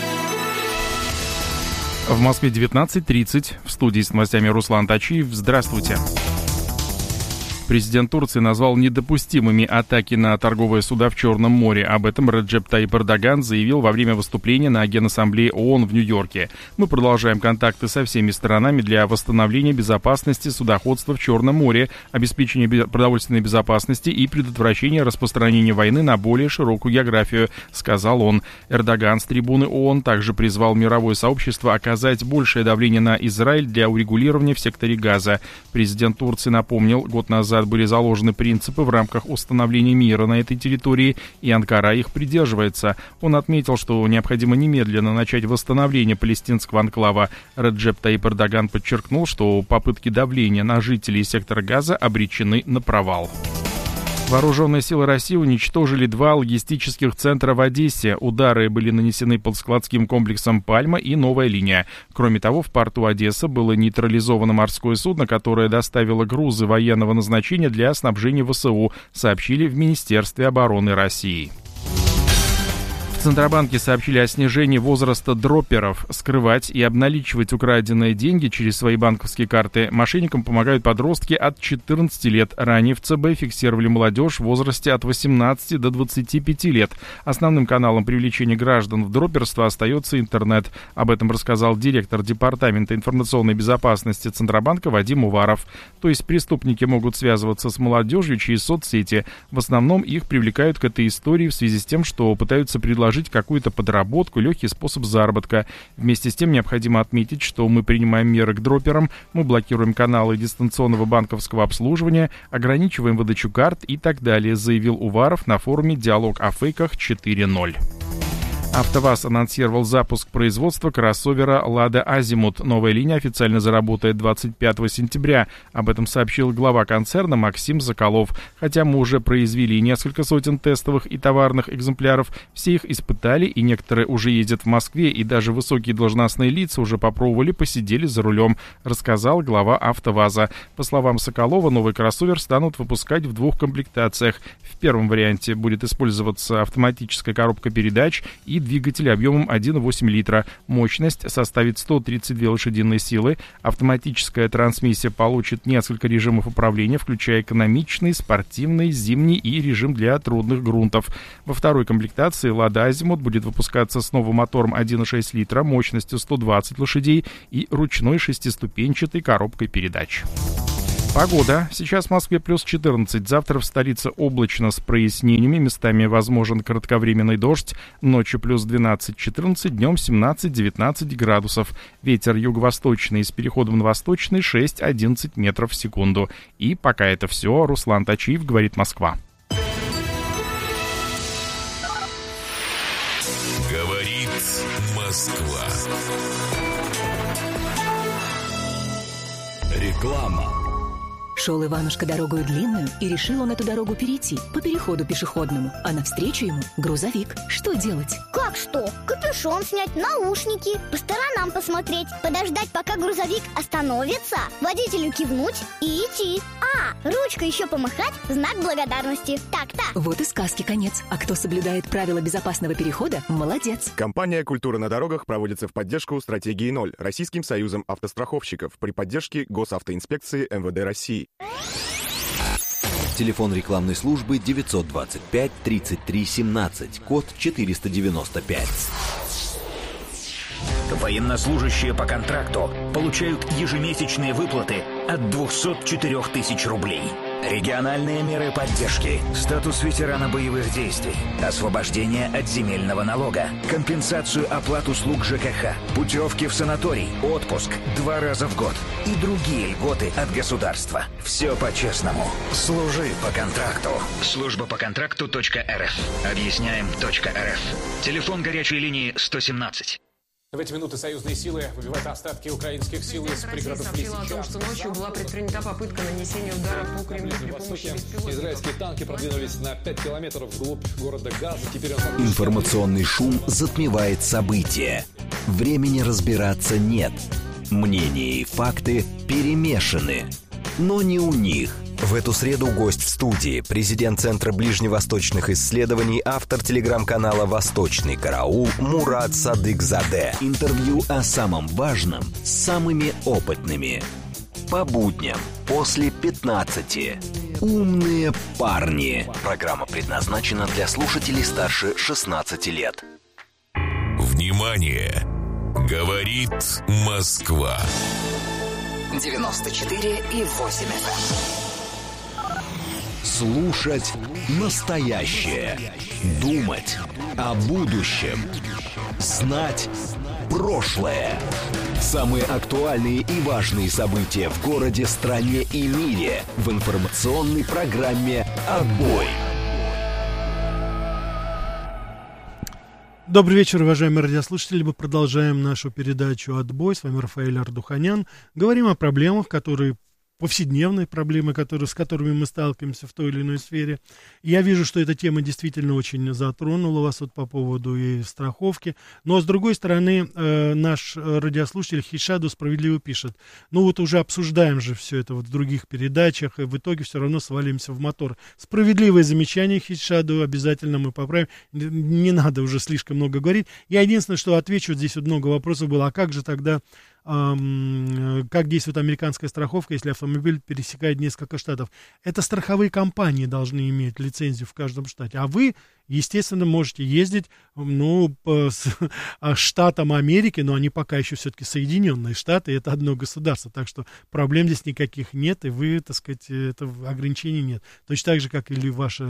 В Москве 19:30. В студии с новостями Руслан Тачиев. Здравствуйте. Президент Турции назвал недопустимыми атаки на торговые суда в Черном море. Об этом Реджеп Таyyip Эрдоган заявил во время выступления на Генассамблее ООН в Нью-Йорке. Мы продолжаем контакты со всеми сторонами для восстановления безопасности судоходства в Черном море, обеспечения продовольственной безопасности и предотвращения распространения войны на более широкую географию, сказал он. Эрдоган с трибуны ООН также призвал мировое сообщество оказать большее давление на Израиль для урегулирования в секторе Газа. Президент Турции напомнил, год назад были заложены принципы в рамках установления мира на этой территории, и Анкара их придерживается. Он отметил, что необходимо немедленно начать восстановление палестинского анклава. Реджеп Таyyip Эрдоган подчеркнул, что попытки давления на жителей сектора Газа обречены на провал. Вооруженные силы России уничтожили 2 логистических центра в Одессе. Удары были нанесены под складским комплексом «Пальма» и «Новая линия». Кроме того, в порту Одессы было нейтрализовано морское судно, которое доставило грузы военного назначения для снабжения ВСУ, сообщили в Министерстве обороны России. В Центробанке сообщили о снижении возраста дропперов. Скрывать и обналичивать украденные деньги через свои банковские карты мошенникам помогают подростки от 14 лет. Ранее в ЦБ фиксировали молодежь в возрасте от 18 до 25 лет. Основным каналом привлечения граждан в дропперство остается интернет. Об этом рассказал директор Департамента информационной безопасности Центробанка Вадим Уваров. То есть преступники могут связываться с молодежью через соцсети. В основном их привлекают к этой истории в связи с тем, что пытаются предложить какую-то подработку, легкий способ заработка. Вместе с тем необходимо отметить, что мы принимаем меры к дропперам, мы блокируем каналы дистанционного банковского обслуживания, ограничиваем выдачу карт и так далее, заявил Уваров на форуме «Диалог о фейках 4.0». АвтоВАЗ анонсировал запуск производства кроссовера «Лада Азимут». Новая линия официально заработает 25 сентября. Об этом сообщил глава концерна Максим Соколов. Хотя мы уже произвели несколько сотен тестовых и товарных экземпляров, все их испытали, и некоторые уже ездят в Москве, и даже высокие должностные лица уже попробовали, посидели за рулем, рассказал глава АвтоВАЗа. По словам Соколова, новый кроссовер станут выпускать в 2 комплектациях. В первом варианте будет использоваться автоматическая коробка передач и двигатель объемом 1,8 литра. Мощность составит 132 лошадиные силы. Автоматическая трансмиссия получит несколько режимов управления, включая экономичный, спортивный, зимний и режим для трудных грунтов. Во второй комплектации «Лада Азимут» будет выпускаться с новым мотором 1,6 литра, мощностью 120 лошадей и ручной 6-ступенчатой коробкой передач. Погода. Сейчас в Москве плюс 14. Завтра в столице облачно с прояснениями. Местами возможен кратковременный дождь. Ночью плюс 12-14, днем 17-19 градусов. Ветер юго-восточный с переходом на восточный 6-11 метров в секунду. И пока это все. Руслан Тачиев, говорит Москва. Говорит Москва. Реклама. Шел Иванушка дорогою длинную, и решил он эту дорогу перейти по переходу пешеходному, а навстречу ему грузовик. Что делать? Как что? Капюшон снять, наушники, по сторонам посмотреть, подождать, пока грузовик остановится, водителю кивнуть и идти. Ручкой еще помахать в знак благодарности. Так-то. Вот и сказки конец. А кто соблюдает правила безопасного перехода, молодец. Компания «Культура на дорогах» проводится в поддержку стратегии 0 Российским союзом автостраховщиков при поддержке Госавтоинспекции МВД России. Телефон рекламной службы 925 33 17, код 495. Военнослужащие по контракту получают ежемесячные выплаты от 204 тысяч рублей. Региональные меры поддержки, статус ветерана боевых действий, освобождение от земельного налога, компенсацию оплат услуг ЖКХ, путевки в санаторий, отпуск 2 раза в год и другие льготы от государства. Все по-честному. Служи по контракту. Служба по контракту.рф. Объясняем.рф. Телефон горячей линии 117. В эти минуты союзные силы выбивают остатки украинских сил из пригородов Лисичанска. Сообщила о том, что ночью была предпринята попытка нанесения удара по Кремлю при помощи беспилотников. Израильские танки продвинулись на 5 километров вглубь города Газа. Теперь Информационный шум затмевает события. Времени разбираться нет. Мнения и факты перемешаны. Но не у них. В эту среду гость в студии, президент Центра ближневосточных исследований, автор телеграм-канала «Восточный караул» Мурат Садыкзаде. Интервью о самом важном с самыми опытными. По будням после 15. Умные парни. Программа предназначена для слушателей старше 16 лет. Внимание! Говорит Москва. 94,8 FM. Слушать настоящее. Думать о будущем. Знать прошлое. Самые актуальные и важные события в городе, стране и мире в информационной программе «Отбой». Добрый вечер, уважаемые радиослушатели. Мы продолжаем нашу передачу «Отбой». С вами Рафаэль Ардуханян. Говорим о проблемах, повседневные проблемы, с которыми мы сталкиваемся в той или иной сфере. Я вижу, что эта тема действительно очень затронула вас по поводу и страховки. Но, с другой стороны, наш радиослушатель Хишаду справедливо пишет: уже обсуждаем же все это в других передачах, и в итоге все равно свалимся в мотор. Справедливое замечание, Хишаду, обязательно мы поправим. Не надо уже слишком много говорить. Я единственное, что отвечу, здесь много вопросов было: а как же тогда, как действует американская страховка, если автомобиль пересекает несколько штатов? Это страховые компании должны иметь лицензию в каждом штате, а вы, естественно, можете ездить по штатам Америки, но они пока еще все-таки Соединенные Штаты, это одно государство, так что проблем здесь никаких нет, и вы, это ограничений нет. Точно так же, как или ваша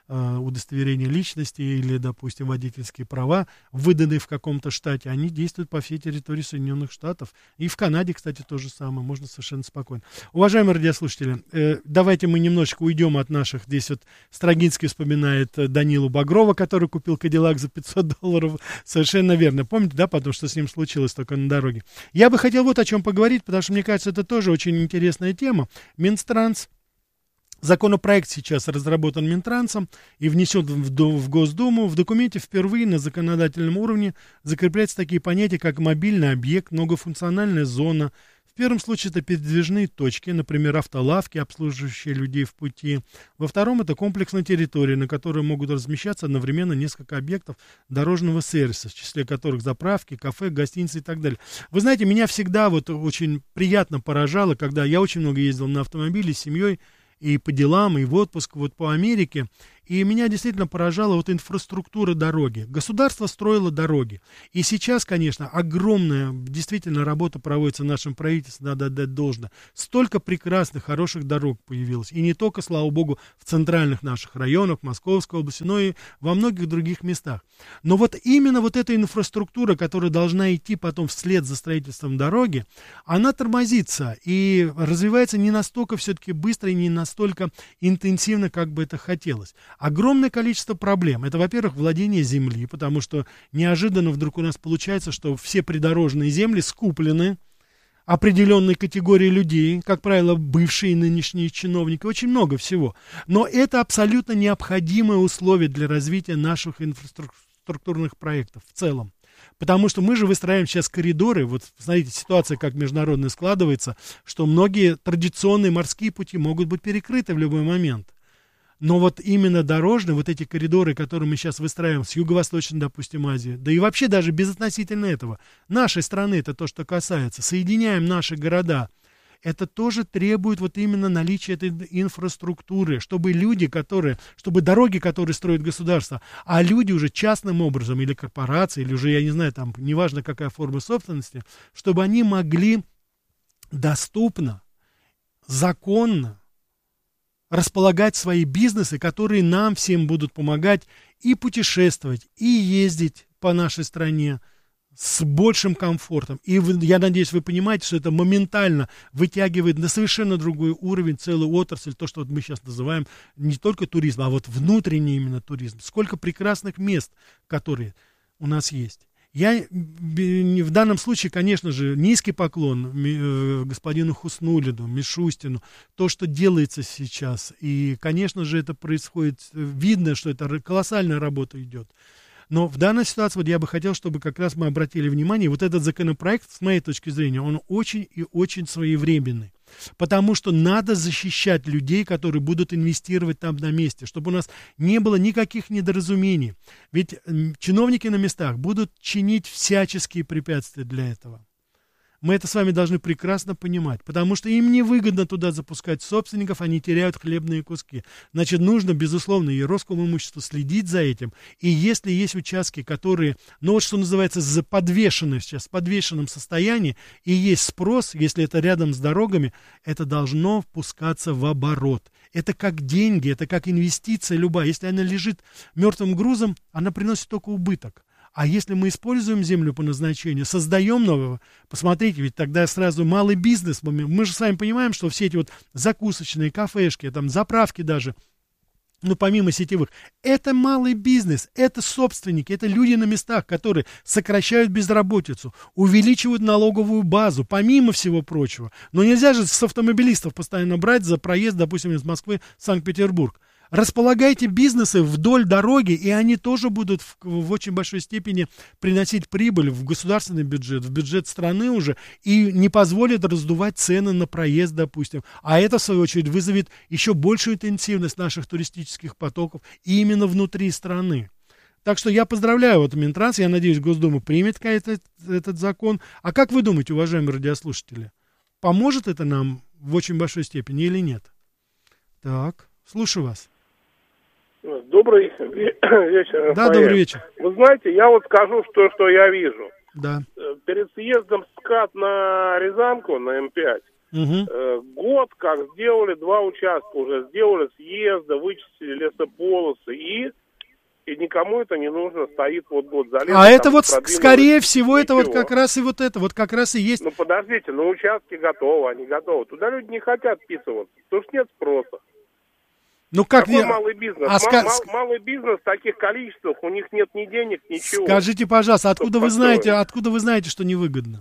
удостоверения личности или, допустим, водительские права, выданные в каком-то штате, они действуют по всей территории Соединенных Штатов. И в Канаде, кстати, то же самое, можно совершенно спокойно. Уважаемые радиослушатели, давайте мы немножечко уйдем от наших. Здесь вот Строгинский вспоминает Данилу Багрова, который купил Кадиллак за $500. Совершенно верно. Помните, да, потому что с ним случилось только на дороге. Я бы хотел вот о чем поговорить, потому что, мне кажется, это тоже очень интересная тема. Минтранс. Законопроект сейчас разработан Минтрансом и внесен в Госдуму. В документе впервые на законодательном уровне закрепляются такие понятия, как мобильный объект, многофункциональная зона. В первом случае это передвижные точки, например, автолавки, обслуживающие людей в пути. Во втором это комплексная территория, на которой могут размещаться одновременно несколько объектов дорожного сервиса, в числе которых заправки, кафе, гостиницы и так далее. Вы знаете, меня всегда вот очень приятно поражало, когда я очень много ездил на автомобиле с семьей, и по делам, и в отпуск, вот по Америке. И меня действительно поражала вот инфраструктура дороги. Государство строило дороги. И сейчас, конечно, огромная действительно работа проводится нашим правительством, надо отдать должное. Столько прекрасных, хороших дорог появилось. И не только, слава богу, в центральных наших районах, Московской области, но и во многих других местах. Но вот именно вот эта инфраструктура, которая должна идти потом вслед за строительством дороги, она тормозится и развивается не настолько все-таки быстро и не настолько интенсивно, как бы это хотелось. Огромное количество проблем. Это, во-первых, владение земли, потому что неожиданно вдруг у нас получается, что все придорожные земли скуплены определенной категории людей, как правило, бывшие и нынешние чиновники, очень много всего. Но это абсолютно необходимое условие для развития наших инфраструктурных проектов в целом. Потому что мы же выстраиваем сейчас коридоры, вот смотрите, ситуация как международная складывается, что многие традиционные морские пути могут быть перекрыты в любой момент. Но вот именно дорожные, вот эти коридоры, которые мы сейчас выстраиваем с юго-восточной, допустим, Азии, да и вообще даже безотносительно этого, нашей страны, это то, что касается, соединяем наши города, это тоже требует вот именно наличия этой инфраструктуры, чтобы люди, чтобы дороги, которые строит государство, а люди уже частным образом, или корпорации, или уже, я не знаю, там, неважно какая форма собственности, чтобы они могли доступно, законно располагать свои бизнесы, которые нам всем будут помогать и путешествовать, и ездить по нашей стране с большим комфортом. И я надеюсь, вы понимаете, что это моментально вытягивает на совершенно другой уровень целую отрасль, то, что вот мы сейчас называем не только туризм, а вот внутренний именно туризм. Сколько прекрасных мест, которые у нас есть. Я в данном случае, конечно же, низкий поклон господину Хуснуллину, Мишустину, то, что делается сейчас. И, конечно же, это происходит, видно, что это колоссальная работа идет. Но в данной ситуации вот я бы хотел, чтобы как раз мы обратили внимание, вот этот законопроект, с моей точки зрения, он очень и очень своевременный. Потому что надо защищать людей, которые будут инвестировать там на месте, чтобы у нас не было никаких недоразумений. Ведь чиновники на местах будут чинить всяческие препятствия для этого. Мы это с вами должны прекрасно понимать, потому что им невыгодно туда запускать собственников, они теряют хлебные куски. Значит, нужно, безусловно, и Роскомимуществу следить за этим. И если есть участки, которые, ну вот что называется, подвешены сейчас, в подвешенном состоянии, и есть спрос, если это рядом с дорогами, это должно пускаться в оборот. Это как деньги, это как инвестиция любая. Если она лежит мертвым грузом, она приносит только убыток. А если мы используем землю по назначению, создаем нового, посмотрите, ведь тогда сразу малый бизнес. Мы же с вами понимаем, что все эти вот закусочные, кафешки, там заправки даже, ну помимо сетевых, это малый бизнес, это собственники, это люди на местах, которые сокращают безработицу, увеличивают налоговую базу, помимо всего прочего. Но нельзя же с автомобилистов постоянно брать за проезд, допустим, из Москвы в Санкт-Петербург. Располагайте бизнесы вдоль дороги, и они тоже будут в очень большой степени приносить прибыль в государственный бюджет, в бюджет страны уже, и не позволят раздувать цены на проезд, допустим. А это, в свою очередь, вызовет еще большую интенсивность наших туристических потоков именно внутри страны. Так что я поздравляю вот Минтранс, я надеюсь, Госдума примет этот закон. А как вы думаете, уважаемые радиослушатели, поможет это нам в очень большой степени или нет? Так, слушаю вас. Добрый вечер. Да, добрый вечер. Вы знаете, я вот скажу, что я вижу. Да. Перед съездом с СКАТ на Рязанку, на М5, Год как сделали 2 участка уже, сделали съезды, вычистили лесополосы, и никому это не нужно, стоит вот год за лесом. А это вот, скорее всего, это вот как раз и вот это, вот как раз и есть. Ну, подождите, на участке готовы, они готовы. Туда люди не хотят вписываться, потому что нет спроса. Ну, как Какой малый бизнес? Малый бизнес в таких количествах, у них нет ни денег, ничего. Скажите, пожалуйста, откуда вы знаете, что невыгодно?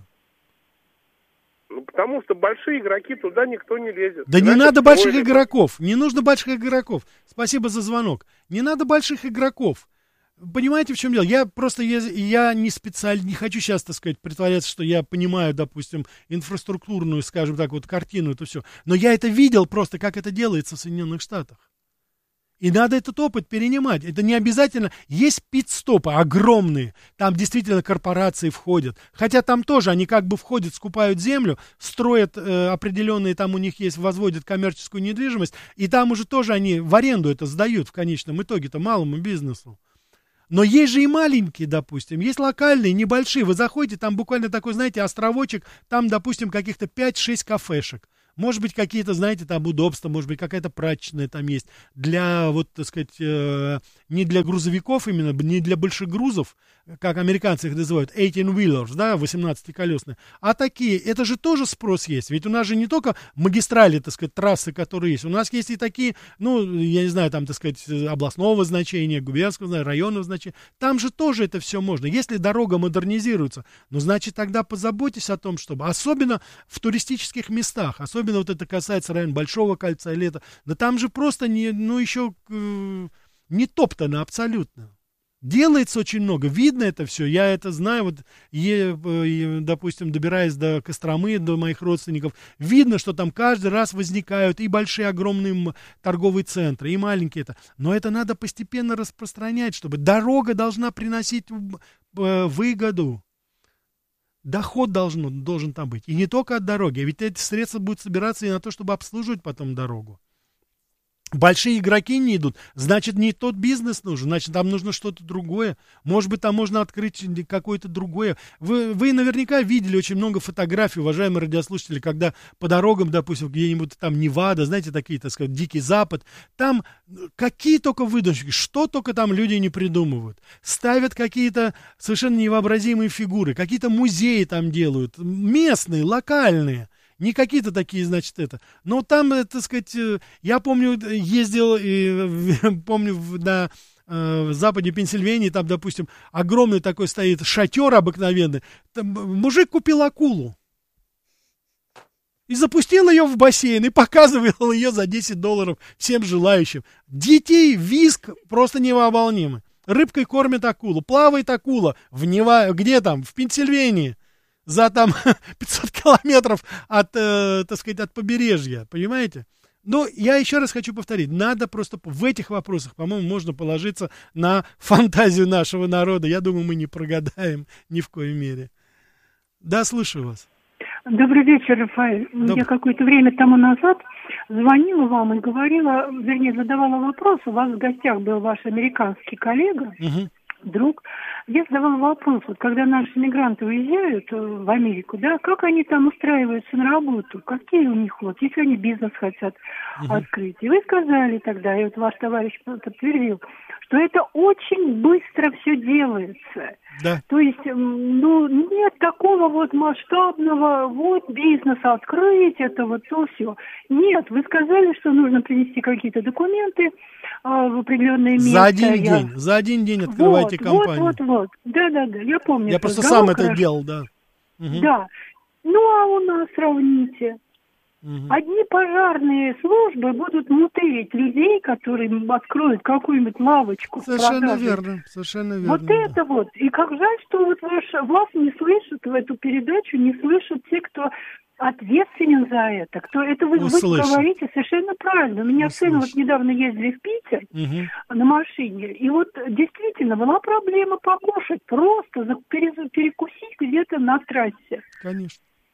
Ну, потому что большие игроки, туда никто не лезет. Да не надо больших игроков, не нужно больших игроков. Спасибо за звонок. Не надо больших игроков. Понимаете, в чем дело? Я не специально, не хочу сейчас, так сказать, притворяться, что я понимаю, допустим, инфраструктурную, скажем так, вот картину, это все. Но я это видел просто, как это делается в Соединенных Штатах. И надо этот опыт перенимать. Это не обязательно. Есть пит-стопы огромные. Там действительно корпорации входят. Хотя там тоже они как бы входят, скупают землю, строят определенные, там у них есть, возводят коммерческую недвижимость. И там уже тоже они в аренду это сдают в конечном итоге-то малому бизнесу. Но есть же и маленькие, допустим, есть локальные, небольшие. Вы заходите, там буквально такой, знаете, островочек, там, допустим, каких-то 5-6 кафешек. Может быть, какие-то, знаете, там удобства, может быть, какая-то прачечная там есть. Для, вот, так сказать, не для грузовиков именно, не для больших грузов, как американцы их называют, 18-wheelers, да, 18-колесные, а такие, это же тоже спрос есть. Ведь у нас же не только магистрали, так сказать, трассы, которые есть, у нас есть и такие, ну, я не знаю, там, так сказать, областного значения, губернского, районного значения. Там же тоже это все можно. Если дорога модернизируется, ну, значит, тогда позаботьтесь о том, чтобы, особенно в туристических местах, особенно вот это касается района Большого кольца или это, да там же просто не, ну, еще не топтано абсолютно. Делается очень много, видно это все, я это знаю, вот, допустим, добираясь до Костромы, до моих родственников, видно, что там каждый раз возникают и большие, огромные торговые центры, и маленькие это, но это надо постепенно распространять, чтобы дорога должна приносить выгоду. Доход должен там быть. И не только от дороги. Ведь эти средства будут собираться и на то, чтобы обслуживать потом дорогу. Большие игроки не идут, значит, не тот бизнес нужен, значит, там нужно что-то другое. Может быть, там можно открыть какое-то другое. Вы наверняка видели очень много фотографий, уважаемые радиослушатели, когда по дорогам, допустим, где-нибудь там Невада, знаете, такие, так сказать, Дикий Запад, там какие только выдумки, что только там люди не придумывают. Ставят какие-то совершенно невообразимые фигуры, какие-то музеи там делают, местные, локальные. Не какие-то такие, значит, это. Но там, так сказать, я помню, ездил, помню, на западе Пенсильвании, там, допустим, огромный такой стоит шатер обыкновенный. Там мужик купил акулу. И запустил ее в бассейн, и показывал ее за $10 всем желающим. Детей визг просто невыполнимый. Рыбкой кормят акулу, плавает акула. Где там? В Пенсильвании. За там 500 километров от, так сказать, от побережья, понимаете? Но я еще раз хочу повторить, надо просто в этих вопросах, по-моему, можно положиться на фантазию нашего народа. Я думаю, мы не прогадаем ни в коей мере. Да, слушаю вас. Добрый вечер, Рафаэль. Я какое-то время тому назад звонила вам и говорила, вернее, задавала вопрос. У вас в гостях был ваш американский коллега, друг. Я задавала вопрос, вот когда наши мигранты уезжают в Америку, да, как они там устраиваются на работу, какие у них вот, если они бизнес хотят открыть. И вы сказали тогда, и вот ваш товарищ подтвердил, что это очень быстро все делается. Да. То есть, ну, нет такого вот масштабного, вот бизнес открыть, это вот то все. Нет, вы сказали, что нужно принести какие-то документы в определенное место. За один день открывайте компанию. Вот. Да, я помню. Я просто сам это делал, да. Да. Ну, а у нас сравните. Одни пожарные службы будут мутырить людей, которые откроют какую-нибудь лавочку. Совершенно верно. Вот это вот. И как жаль, что вот вас не слышат в эту передачу, не слышат те, кто ответственен за это. Кто это вы говорите совершенно правильно. У меня сын вот недавно ездили в Питер на машине, и вот действительно была проблема покушать, просто перекусить где-то на трассе. Конечно.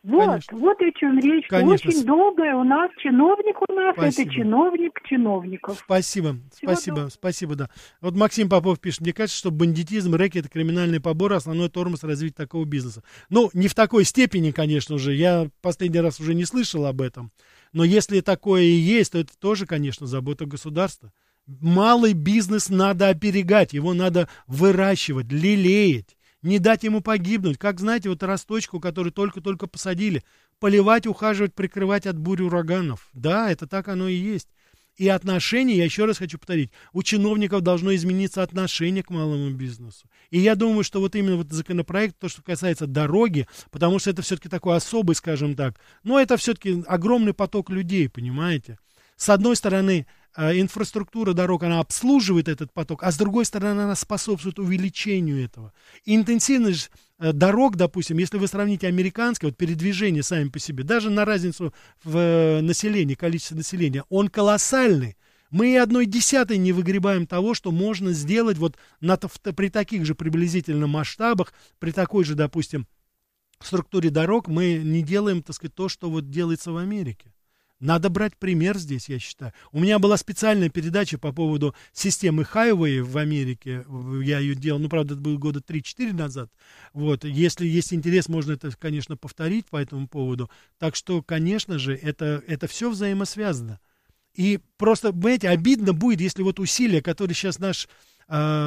Вот о чем речь. Конечно. Очень долгое у нас чиновник Спасибо. Это чиновник чиновников. Спасибо, да. Вот Максим Попов пишет, мне кажется, что бандитизм, рэкет, криминальный побор — основной тормоз развития такого бизнеса. Ну, не в такой степени, конечно же, я последний раз уже не слышал об этом, но если такое и есть, то это тоже, конечно, забота государства. Малый бизнес надо оперегать, его надо выращивать, лелеять. Не дать ему погибнуть. Как, знаете, вот росточку, который только-только посадили. Поливать, ухаживать, прикрывать от бурь ураганов. Да, это так оно и есть. И отношение, я еще раз хочу повторить, у чиновников должно измениться отношение к малому бизнесу. И я думаю, что вот именно вот законопроект, то, что касается дороги, потому что это все-таки такой особый, скажем так, но это все-таки огромный поток людей, понимаете? С одной стороны, инфраструктура дорог, она обслуживает этот поток, а с другой стороны, она способствует увеличению этого. И интенсивность дорог, допустим, если вы сравните американские, вот передвижения сами по себе, даже на разницу в населении, количестве населения, он колоссальный. Мы и 1/10 не выгребаем того, что можно сделать вот при таких же приблизительно масштабах, при такой же, допустим, структуре дорог, мы не делаем, так сказать, то, что вот делается в Америке. Надо брать пример здесь, я считаю. У меня была специальная передача по поводу системы Highway в Америке. Я ее делал, ну, правда, это было года 3-4 назад. Вот. Если есть интерес, можно это, конечно, повторить по этому поводу. Так что, конечно же, это все взаимосвязано. И просто, понимаете, обидно будет, если вот усилия, которые сейчас наш